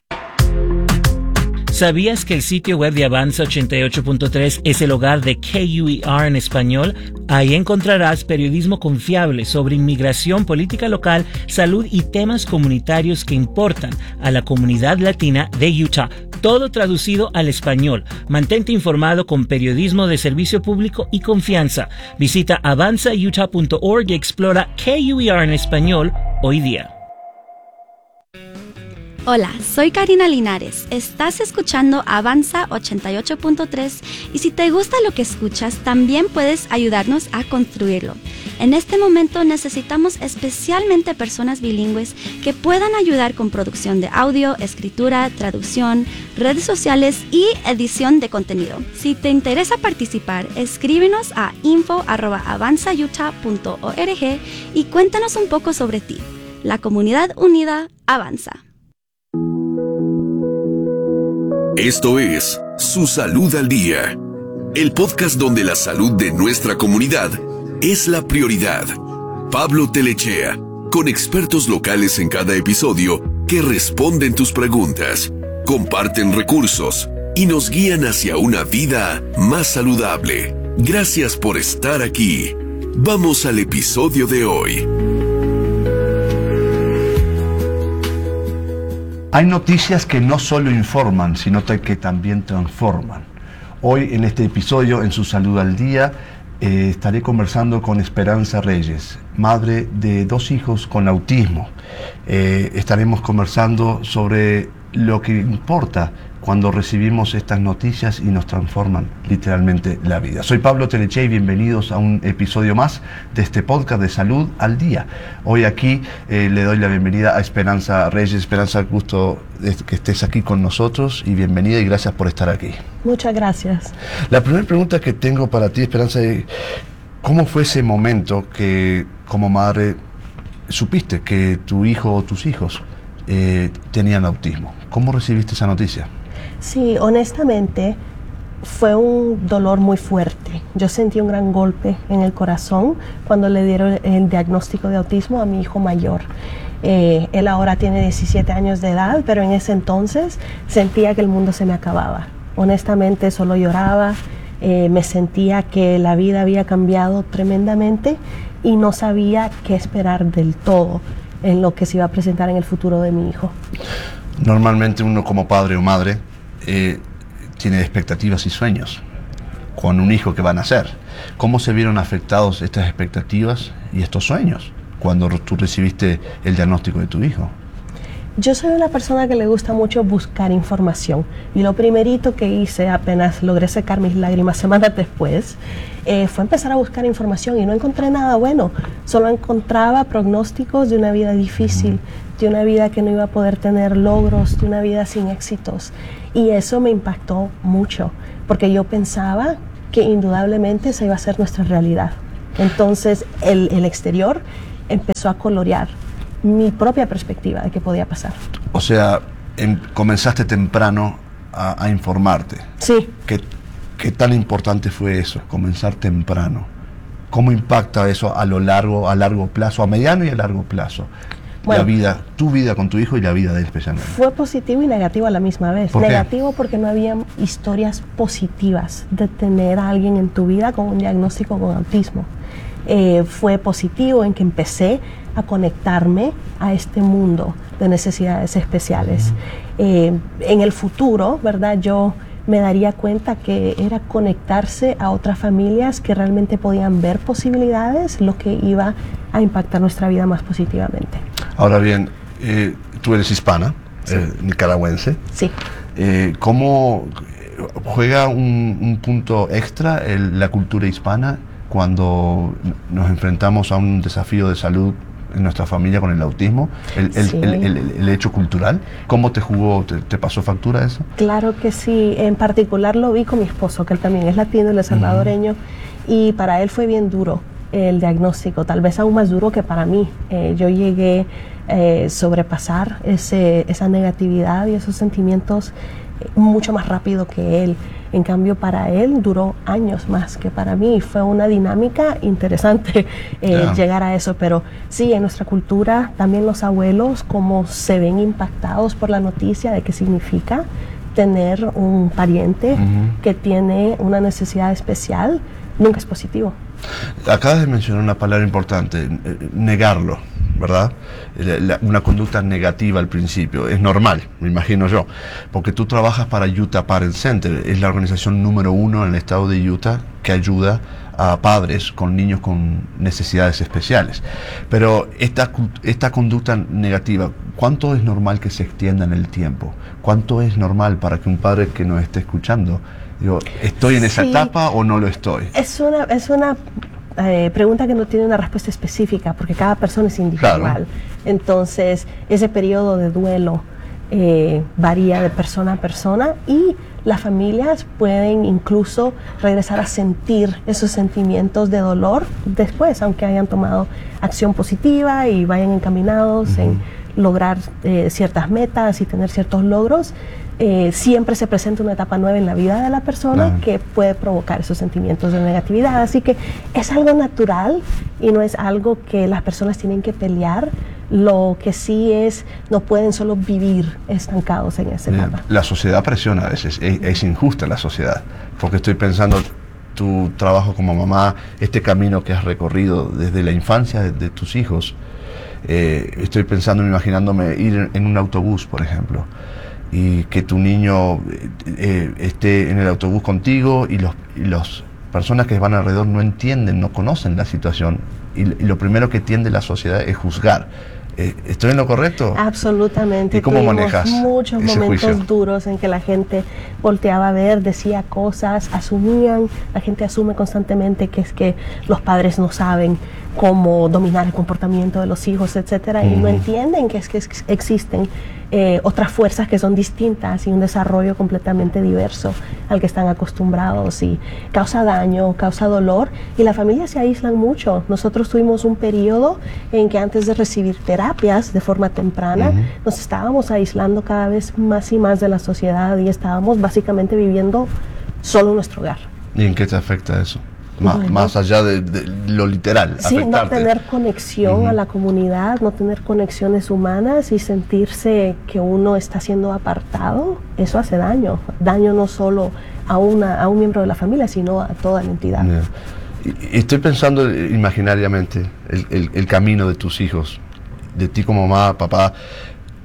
¿Sabías que el sitio web de Avanza ochenta y ocho punto tres es el hogar de K U E R en español? Ahí encontrarás periodismo confiable sobre inmigración, política local, salud y temas comunitarios que importan a la comunidad latina de Utah. Todo traducido al español. Mantente informado con periodismo de servicio público y confianza. Visita avanza utah punto org y explora K U E R en español hoy día. Hola, soy Karina Linares. Estás escuchando Avanza ochenta y ocho punto tres y si te gusta lo que escuchas, también puedes ayudarnos a construirlo. En este momento necesitamos especialmente personas bilingües que puedan ayudar con producción de audio, escritura, traducción, redes sociales y edición de contenido. Si te interesa participar, escríbenos a info arroba avanza utah punto org y cuéntanos un poco sobre ti. La comunidad unida avanza. Esto es Su Salud al Día, el podcast donde la salud de nuestra comunidad es la prioridad. Pablo Telechea, con expertos locales en cada episodio que responden tus preguntas, comparten recursos y nos guían hacia una vida más saludable. Gracias por estar aquí. Vamos al episodio de hoy. Hay noticias que no solo informan, sino que también transforman. Hoy en este episodio, en Su Salud al Día, eh, estaré conversando con Esperanza Reyes, madre de dos hijos con autismo. Eh, estaremos conversando sobre lo que importa cuando recibimos estas noticias y nos transforman literalmente la vida. Soy Pablo Telechea y bienvenidos a un episodio más de este podcast de Salud al Día. Hoy aquí eh, le doy la bienvenida a Esperanza Reyes. Esperanza, gusto que estés aquí con nosotros y bienvenida y gracias por estar aquí. Muchas gracias. La primera pregunta que tengo para ti, Esperanza, es ¿cómo fue ese momento que como madre supiste que tu hijo o tus hijos eh, tenían autismo? ¿Cómo recibiste esa noticia? Sí, honestamente fue un dolor muy fuerte. Yo sentí un gran golpe en el corazón cuando le dieron el diagnóstico de autismo a mi hijo mayor. Eh, él ahora tiene diecisiete años de edad, pero en ese entonces sentía que el mundo se me acababa. Honestamente solo lloraba, eh, me sentía que la vida había cambiado tremendamente y no sabía qué esperar del todo en lo que se iba a presentar en el futuro de mi hijo. Normalmente uno como padre o madre eh, tiene expectativas y sueños con un hijo que va a nacer. ¿Cómo se vieron afectados estas expectativas y estos sueños cuando tú recibiste el diagnóstico de tu hijo? Yo soy una persona que le gusta mucho buscar información y lo primerito que hice apenas logré secar mis lágrimas semanas después eh, fue empezar a buscar información y no encontré nada bueno, solo encontraba pronósticos de una vida difícil, de una vida que no iba a poder tener logros, de una vida sin éxitos, y eso me impactó mucho porque yo pensaba que indudablemente esa iba a ser nuestra realidad. Entonces el, el exterior empezó a colorear mi propia perspectiva de qué podía pasar. O sea, en, comenzaste temprano a, a informarte. Sí. ¿Qué, ¿Qué tan importante fue eso, comenzar temprano? ¿Cómo impacta eso a lo largo, a largo plazo, a mediano y a largo plazo? Bueno, la vida, tu vida con tu hijo y la vida de él especialmente. Fue positivo y negativo a la misma vez. ¿Por qué? Negativo porque no había historias positivas de tener a alguien en tu vida con un diagnóstico con autismo. Eh, fue positivo en que empecé a conectarme a este mundo de necesidades especiales. Uh-huh. Eh, en el futuro, ¿verdad? Yo me daría cuenta que era conectarse a otras familias que realmente podían ver posibilidades, lo que iba a impactar nuestra vida más positivamente. Ahora bien, eh, tú eres hispana, sí. eh, nicaragüense. Sí. Eh, ¿Cómo juega un, un punto extra el, la cultura hispana cuando nos enfrentamos a un desafío de salud en nuestra familia con el autismo, el, el, sí. el, el, el, el hecho cultural? ¿Cómo te jugó, te, te pasó factura eso? Claro que sí, en particular lo vi con mi esposo, que él también es latino, él es salvadoreño, uh-huh. y para él fue bien duro el diagnóstico, tal vez aún más duro que para mí. Eh, yo llegué a eh, sobrepasar ese, esa negatividad y esos sentimientos mucho más rápido que él. En cambio, para él duró años más que para mí. Fue una dinámica interesante eh, yeah. llegar a eso. Pero sí, en nuestra cultura, también los abuelos, como se ven impactados por la noticia de qué significa tener un pariente uh-huh. que tiene una necesidad especial, nunca es positivo. Acabas de mencionar una palabra importante, negarlo, ¿verdad? La, una conducta negativa al principio. Es normal, me imagino yo, porque tú trabajas para Utah Parent Center, es la organización número uno en el estado de Utah que ayuda a padres con niños con necesidades especiales. Pero esta, esta conducta negativa, ¿cuánto es normal que se extienda en el tiempo? ¿Cuánto es normal para que un padre que nos esté escuchando, digo, ¿estoy en esa sí, etapa o no lo estoy? Es una, es una eh, pregunta que no tiene una respuesta específica, porque cada persona es individual. Claro. Entonces, ese periodo de duelo eh, varía de persona a persona, y las familias pueden incluso regresar a sentir esos sentimientos de dolor después, aunque hayan tomado acción positiva y vayan encaminados uh-huh. en lograr eh, ciertas metas y tener ciertos logros. Eh, siempre se presenta una etapa nueva en la vida de la persona uh-huh. que puede provocar esos sentimientos de negatividad. Así que es algo natural y no es algo que las personas tienen que pelear. Lo que sí es, no pueden solo vivir estancados en esa etapa. La sociedad presiona a veces, es, es injusta la sociedad, porque estoy pensando tu trabajo como mamá, este camino que has recorrido desde la infancia de, de tus hijos. Eh, estoy pensando, imaginándome ir en un autobús, por ejemplo, y que tu niño eh, esté en el autobús contigo y los, y los personas que van alrededor no entienden, no conocen la situación, y, y lo primero que tiende la sociedad es juzgar. Eh, ¿Estoy en lo correcto? Absolutamente. ¿Y cómo Tuvimos manejas muchos ese momentos juicio? duros en que la gente volteaba a ver, decía cosas, asumían, la gente asume constantemente que es que los padres no saben cómo dominar el comportamiento de los hijos, etcétera, mm. y no entienden que es que existen eh, otras fuerzas que son distintas y un desarrollo completamente diverso al que están acostumbrados, y causa daño, causa dolor, y las familias se aíslan mucho. Nosotros tuvimos un periodo en que antes de recibir terapias de forma temprana, uh-huh. nos estábamos aislando cada vez más y más de la sociedad y estábamos básicamente viviendo solo en nuestro hogar. ¿Y en qué te afecta eso? Más, bueno, más allá de, de lo literal, sí, afectarte. No tener conexión uh-huh. a la comunidad, no tener conexiones humanas y sentirse que uno está siendo apartado, eso hace daño. Daño no solo a, una, a un miembro de la familia, sino a toda la entidad. Yeah. Y, y estoy pensando imaginariamente el, el, el camino de tus hijos, de ti como mamá, papá.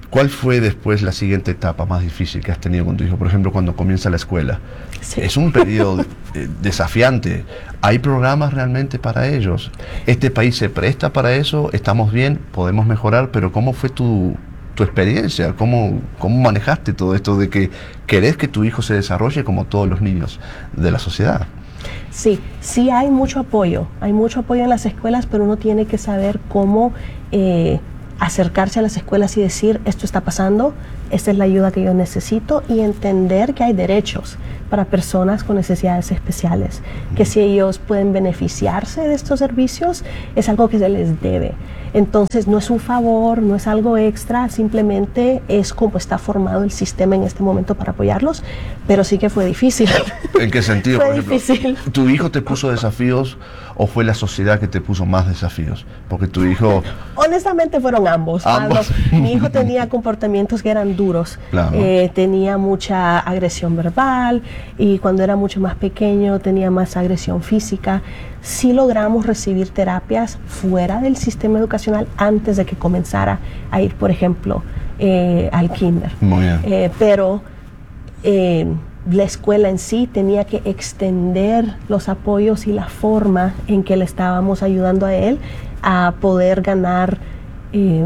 ¿Cuál fue después la siguiente etapa más difícil que has tenido con tu hijo? Por ejemplo, cuando comienza la escuela. Sí. Es un periodo eh, desafiante. ¿Hay programas realmente para ellos? ¿Este país se presta para eso? ¿Estamos bien? ¿Podemos mejorar? Pero ¿cómo fue tu, tu experiencia? ¿Cómo, ¿Cómo manejaste todo esto de que querés que tu hijo se desarrolle como todos los niños de la sociedad? Sí, sí hay mucho apoyo. Hay mucho apoyo en las escuelas, pero uno tiene que saber cómo... Eh, acercarse a las escuelas y decir, esto está pasando, esta es la ayuda que yo necesito, y entender que hay derechos para personas con necesidades especiales, que si ellos pueden beneficiarse de estos servicios, es algo que se les debe. Entonces no es un favor, no es algo extra, simplemente es como está formado el sistema en este momento para apoyarlos, pero sí que fue difícil. ¿En qué sentido? Fue por ejemplo, difícil. ¿Tu hijo te puso desafíos o fue la sociedad que te puso más desafíos? Porque tu hijo... Honestamente fueron ambos. Ambos. Cuando mi hijo tenía comportamientos que eran duros, Claro. eh, tenía mucha agresión verbal, y cuando era mucho más pequeño tenía más agresión física. Sí logramos recibir terapias fuera del sistema educacional antes de que comenzara a ir, por ejemplo, eh, al kinder. Muy bien. Eh, pero eh, la escuela en sí tenía que extender los apoyos y la forma en que le estábamos ayudando a él a poder ganar eh,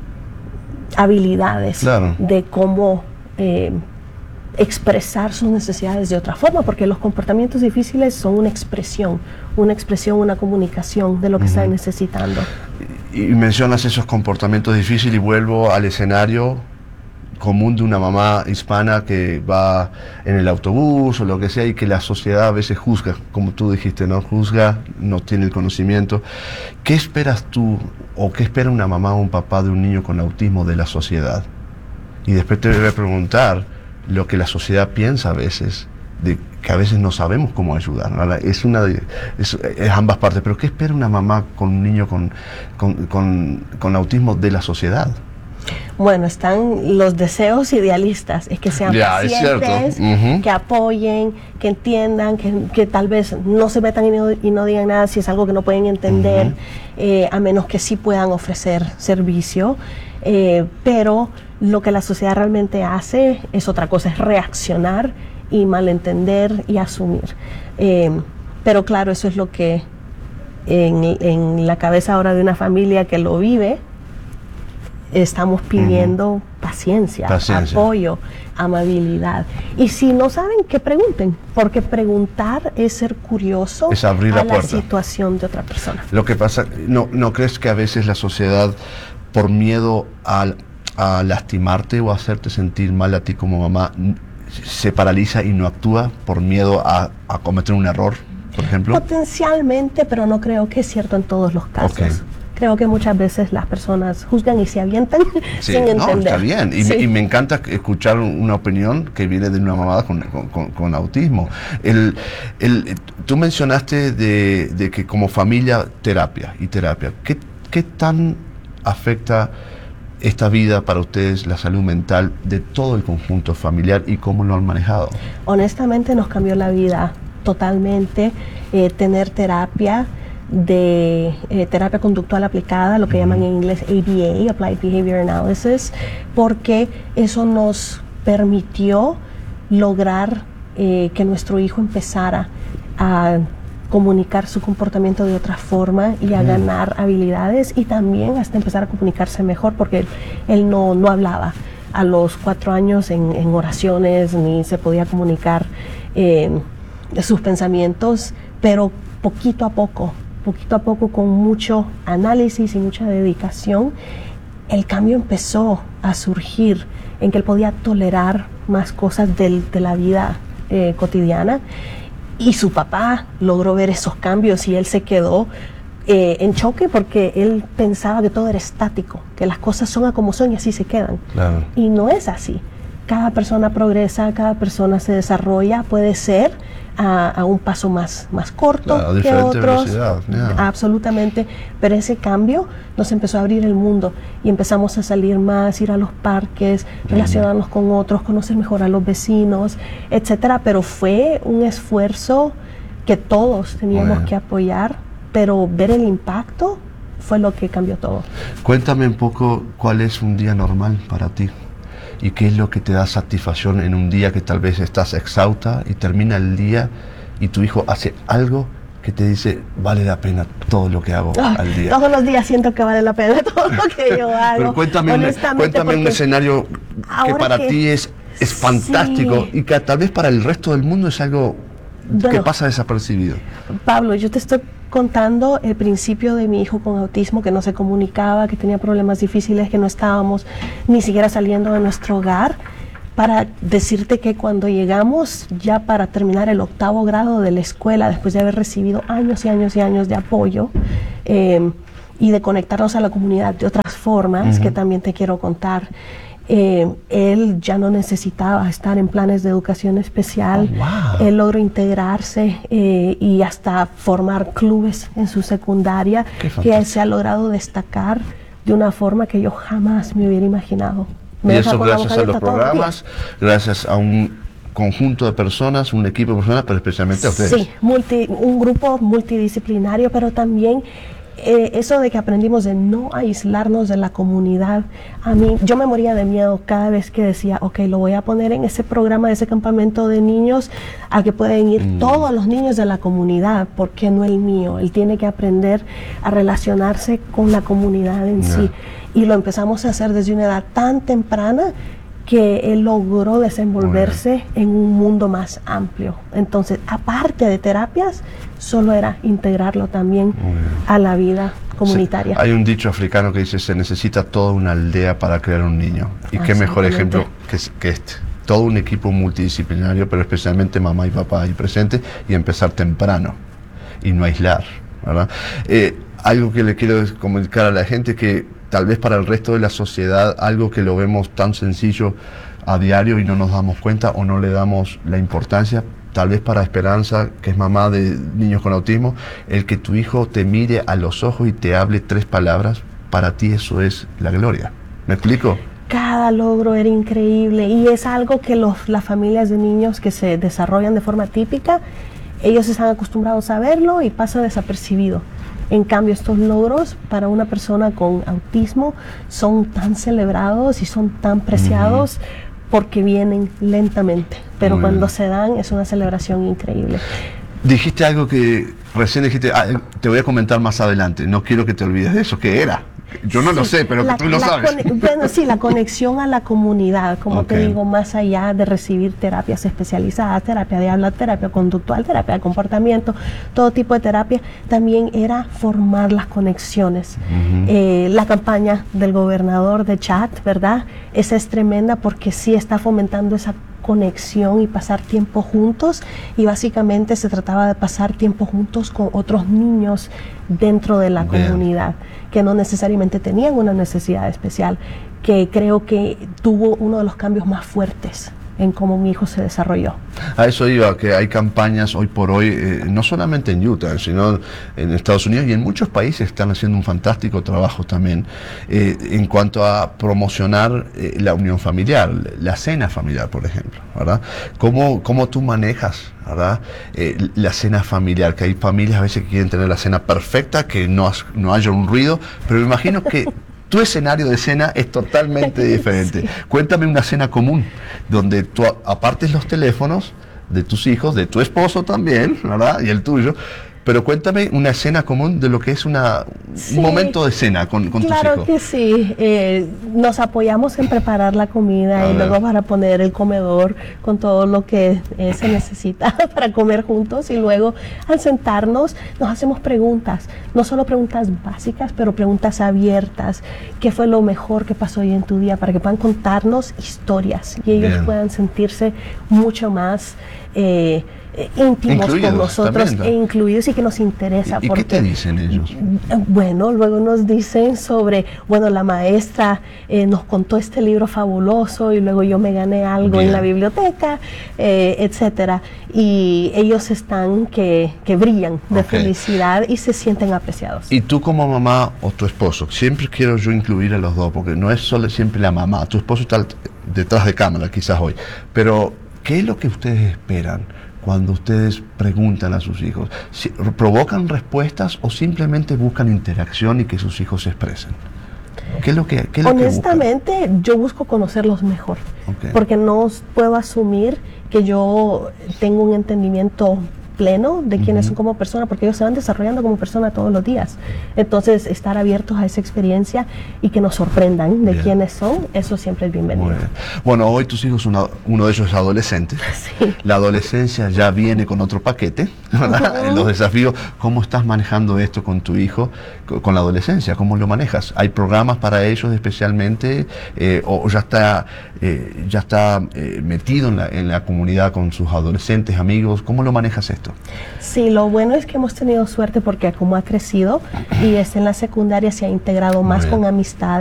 habilidades Claro. de cómo eh, expresar sus necesidades de otra forma, porque los comportamientos difíciles son una expresión, una expresión, una comunicación de lo que Ujú. están necesitando. Y mencionas esos comportamientos difíciles y vuelvo al escenario común de una mamá hispana que va en el autobús o lo que sea y que la sociedad a veces juzga, como tú dijiste, ¿no? Juzga, no tiene el conocimiento. ¿Qué esperas tú o qué espera una mamá o un papá de un niño con autismo de la sociedad? Y después te voy a preguntar lo que la sociedad piensa a veces, de que a veces no sabemos cómo ayudar, ¿no? Es, una de, es, es ambas partes, pero ¿qué espera una mamá con un niño con, con, con, con autismo de la sociedad? Bueno, están los deseos idealistas, es que sean Ya, es pacientes, cierto. Ujú. que apoyen, que entiendan, que, que tal vez no se metan y no, y no digan nada si es algo que no pueden entender, Ujú. eh, a menos que sí puedan ofrecer servicio. Eh, pero lo que la sociedad realmente hace es otra cosa, es reaccionar y malentender y asumir. Eh, pero claro, eso es lo que en, en la cabeza ahora de una familia que lo vive, estamos pidiendo uh-huh. paciencia, Paciencia, apoyo, amabilidad. Y si no saben, que pregunten, porque preguntar es ser curioso es abrir a la, la puerta. situación de otra persona. Lo que pasa, ¿no, no crees que a veces la sociedad, por miedo a, a lastimarte o a hacerte sentir mal a ti como mamá, se paraliza y no actúa por miedo a, a cometer un error, por ejemplo? Potencialmente, pero no creo que es cierto en todos los casos. Okay. Creo que muchas veces las personas juzgan y se avientan sí, sin no, entender. Está bien, y, sí. me, y me encanta escuchar una opinión que viene de una mamá con, con, con, con autismo. El, el, tú mencionaste de, de que como familia, terapia y terapia. ¿Qué, qué tan afecta esta vida para ustedes, la salud mental de todo el conjunto familiar y cómo lo han manejado? Honestamente nos cambió la vida totalmente, eh, tener terapia de eh, terapia conductual aplicada, lo que uh-huh. llaman en inglés A B A, Applied Behavior Analysis, porque eso nos permitió lograr eh, que nuestro hijo empezara a comunicar su comportamiento de otra forma y a uh-huh. ganar habilidades, y también hasta empezar a comunicarse mejor, porque él, él no, no hablaba a los cuatro años en, en oraciones, ni se podía comunicar eh, sus pensamientos, pero poquito a poco poquito a poco, con mucho análisis y mucha dedicación, el cambio empezó a surgir en que él podía tolerar más cosas del, de la vida eh, cotidiana, y su papá logró ver esos cambios y él se quedó eh, en choque, porque él pensaba que todo era estático, que las cosas son a como son y así se quedan. Claro. Y no es así. Cada persona progresa, cada persona se desarrolla, puede ser a, a un paso más, más corto claro, que otros, yeah. absolutamente, pero ese cambio nos empezó a abrir el mundo y empezamos a salir más, ir a los parques, mm. relacionarnos con otros, conocer mejor a los vecinos, etcétera. Pero fue un esfuerzo que todos teníamos bueno. que apoyar, pero ver el impacto fue lo que cambió todo. Cuéntame un poco cuál es un día normal para ti y qué es lo que te da satisfacción en un día que tal vez estás exhausta y termina el día y tu hijo hace algo que te dice, vale la pena todo lo que hago oh, al día. Todos los días siento que vale la pena todo lo que yo hago. Pero cuéntame, un, cuéntame un escenario que para que, ti es, es fantástico sí. y que tal vez para el resto del mundo es algo bueno, que pasa desapercibido. Pablo, yo te estoy contando el principio de mi hijo con autismo, que no se comunicaba, que tenía problemas difíciles, que no estábamos ni siquiera saliendo de nuestro hogar, para decirte que cuando llegamos ya para terminar el octavo grado de la escuela, después de haber recibido años y años y años de apoyo eh, y de conectarnos a la comunidad de otras formas, uh-huh. que también te quiero contar, eh, él ya no necesitaba estar en planes de educación especial, oh, wow. él logró integrarse eh, y hasta formar clubes en su secundaria, que él se ha logrado destacar de una forma que yo jamás me hubiera imaginado. Me y eso gracias a los programas, gracias a un conjunto de personas, un equipo de personas, pero especialmente a ustedes. Sí, multi, un grupo multidisciplinario, pero también eh, eso de que aprendimos de no aislarnos de la comunidad. A mí, yo me moría de miedo cada vez que decía, ok, lo voy a poner en ese programa, de ese campamento de niños, a que pueden ir mm. todos los niños de la comunidad, ¿por qué no el mío? Él tiene que aprender a relacionarse con la comunidad en yeah. sí. Y lo empezamos a hacer desde una edad tan temprana que él logró desenvolverse en un mundo más amplio. Entonces, aparte de terapias, solo era integrarlo también a la vida comunitaria. Sí, hay un dicho africano que dice, se necesita toda una aldea para crear un niño. Y qué mejor ejemplo que, que este. Todo un equipo multidisciplinario, pero especialmente mamá y papá ahí presentes, y empezar temprano y no aislar, ¿verdad? Eh, algo que le quiero comunicar a la gente que tal vez para el resto de la sociedad, algo que lo vemos tan sencillo a diario y no nos damos cuenta o no le damos la importancia, tal vez para Esperanza, que es mamá de niños con autismo, el que tu hijo te mire a los ojos y te hable tres palabras, para ti eso es la gloria. ¿Me explico? Cada logro era increíble y es algo que los, las familias de niños que se desarrollan de forma típica, ellos están acostumbrados a verlo y pasa desapercibido. En cambio, estos logros para una persona con autismo son tan celebrados y son tan preciados uh-huh. porque vienen lentamente, pero Muy cuando bien. se dan es una celebración increíble. Dijiste algo que recién dijiste, ah, te voy a comentar más adelante, no quiero que te olvides de eso, ¿qué era? Yo no sí, lo sé, pero la, que tú lo sabes. Bueno, sí, la conexión a la comunidad, como okay. te digo, más allá de recibir terapias especializadas, terapia de habla, terapia conductual, terapia de comportamiento, todo tipo de terapia, también era formar las conexiones. Uh-huh. Eh, la campaña del gobernador de Chad, ¿verdad? Esa es tremenda porque sí está fomentando esa conexión y pasar tiempo juntos, y básicamente se trataba de pasar tiempo juntos con otros niños dentro de la Bien. comunidad que no necesariamente tenían una necesidad especial, que creo que tuvo uno de los cambios más fuertes en cómo mi hijo se desarrolló. A eso iba, que hay campañas hoy por hoy, eh, no solamente en Utah, sino en Estados Unidos y en muchos países están haciendo un fantástico trabajo también eh, en cuanto a promocionar eh, la unión familiar, la cena familiar, por ejemplo, ¿verdad? ¿Cómo, cómo tú manejas, ¿verdad? Eh, la cena familiar, que hay familias a veces que quieren tener la cena perfecta, que no, no haya un ruido, pero me imagino que tu escenario de cena es totalmente diferente. Sí. Cuéntame una cena común, donde tú apartes los teléfonos de tus hijos, de tu esposo también, ¿verdad? Y el tuyo. Pero cuéntame una escena común de lo que es una, sí, un momento de cena con, con tus hijos. Claro que sí. Eh, nos apoyamos en preparar la comida a y ver. luego para poner el comedor con todo lo que eh, se necesita para comer juntos. Y luego al sentarnos nos hacemos preguntas. No solo preguntas básicas, pero preguntas abiertas. ¿Qué fue lo mejor que pasó hoy en tu día? Para que puedan contarnos historias y ellos Bien. puedan sentirse mucho más Eh, íntimos incluidos, con nosotros también, ¿no? e incluidos y que nos interesa. ¿Y, y porque, qué te dicen ellos? Bueno, luego nos dicen sobre, bueno, la maestra eh, nos contó este libro fabuloso y luego yo me gané algo Bien. en la biblioteca, eh, etcétera. Y ellos están que, que brillan de okay. felicidad y se sienten apreciados. Y tú como mamá o tu esposo, siempre quiero yo incluir a los dos, porque no es solo siempre la mamá, tu esposo está detrás de cámara quizás hoy, pero ¿qué es lo que ustedes esperan cuando ustedes preguntan a sus hijos? Si, ¿provocan respuestas o simplemente buscan interacción y que sus hijos se expresen? ¿Qué es lo que, qué es Honestamente, lo que buscan? yo busco conocerlos mejor, Okay. porque no puedo asumir que yo tengo un entendimiento pleno de quiénes Uh-huh. son como personas, porque ellos se van desarrollando como personas todos los días. Entonces, estar abiertos a esa experiencia y que nos sorprendan de Bien. quiénes son, eso siempre es bienvenido. Muy bien. Bueno, hoy tus hijos, una, uno de ellos es adolescente. Sí. La adolescencia ya viene con otro paquete, ¿verdad? Ujú. Los desafíos. ¿Cómo estás manejando esto con tu hijo, co- con la adolescencia? ¿Cómo lo manejas? ¿Hay programas para ellos especialmente? Eh, ¿O ya está, eh, ya está eh, metido en la, en la comunidad con sus adolescentes, amigos? ¿Cómo lo manejas esto? Sí, lo bueno es que hemos tenido suerte porque como ha crecido y está en la secundaria se ha integrado Muy más bien. con amistades.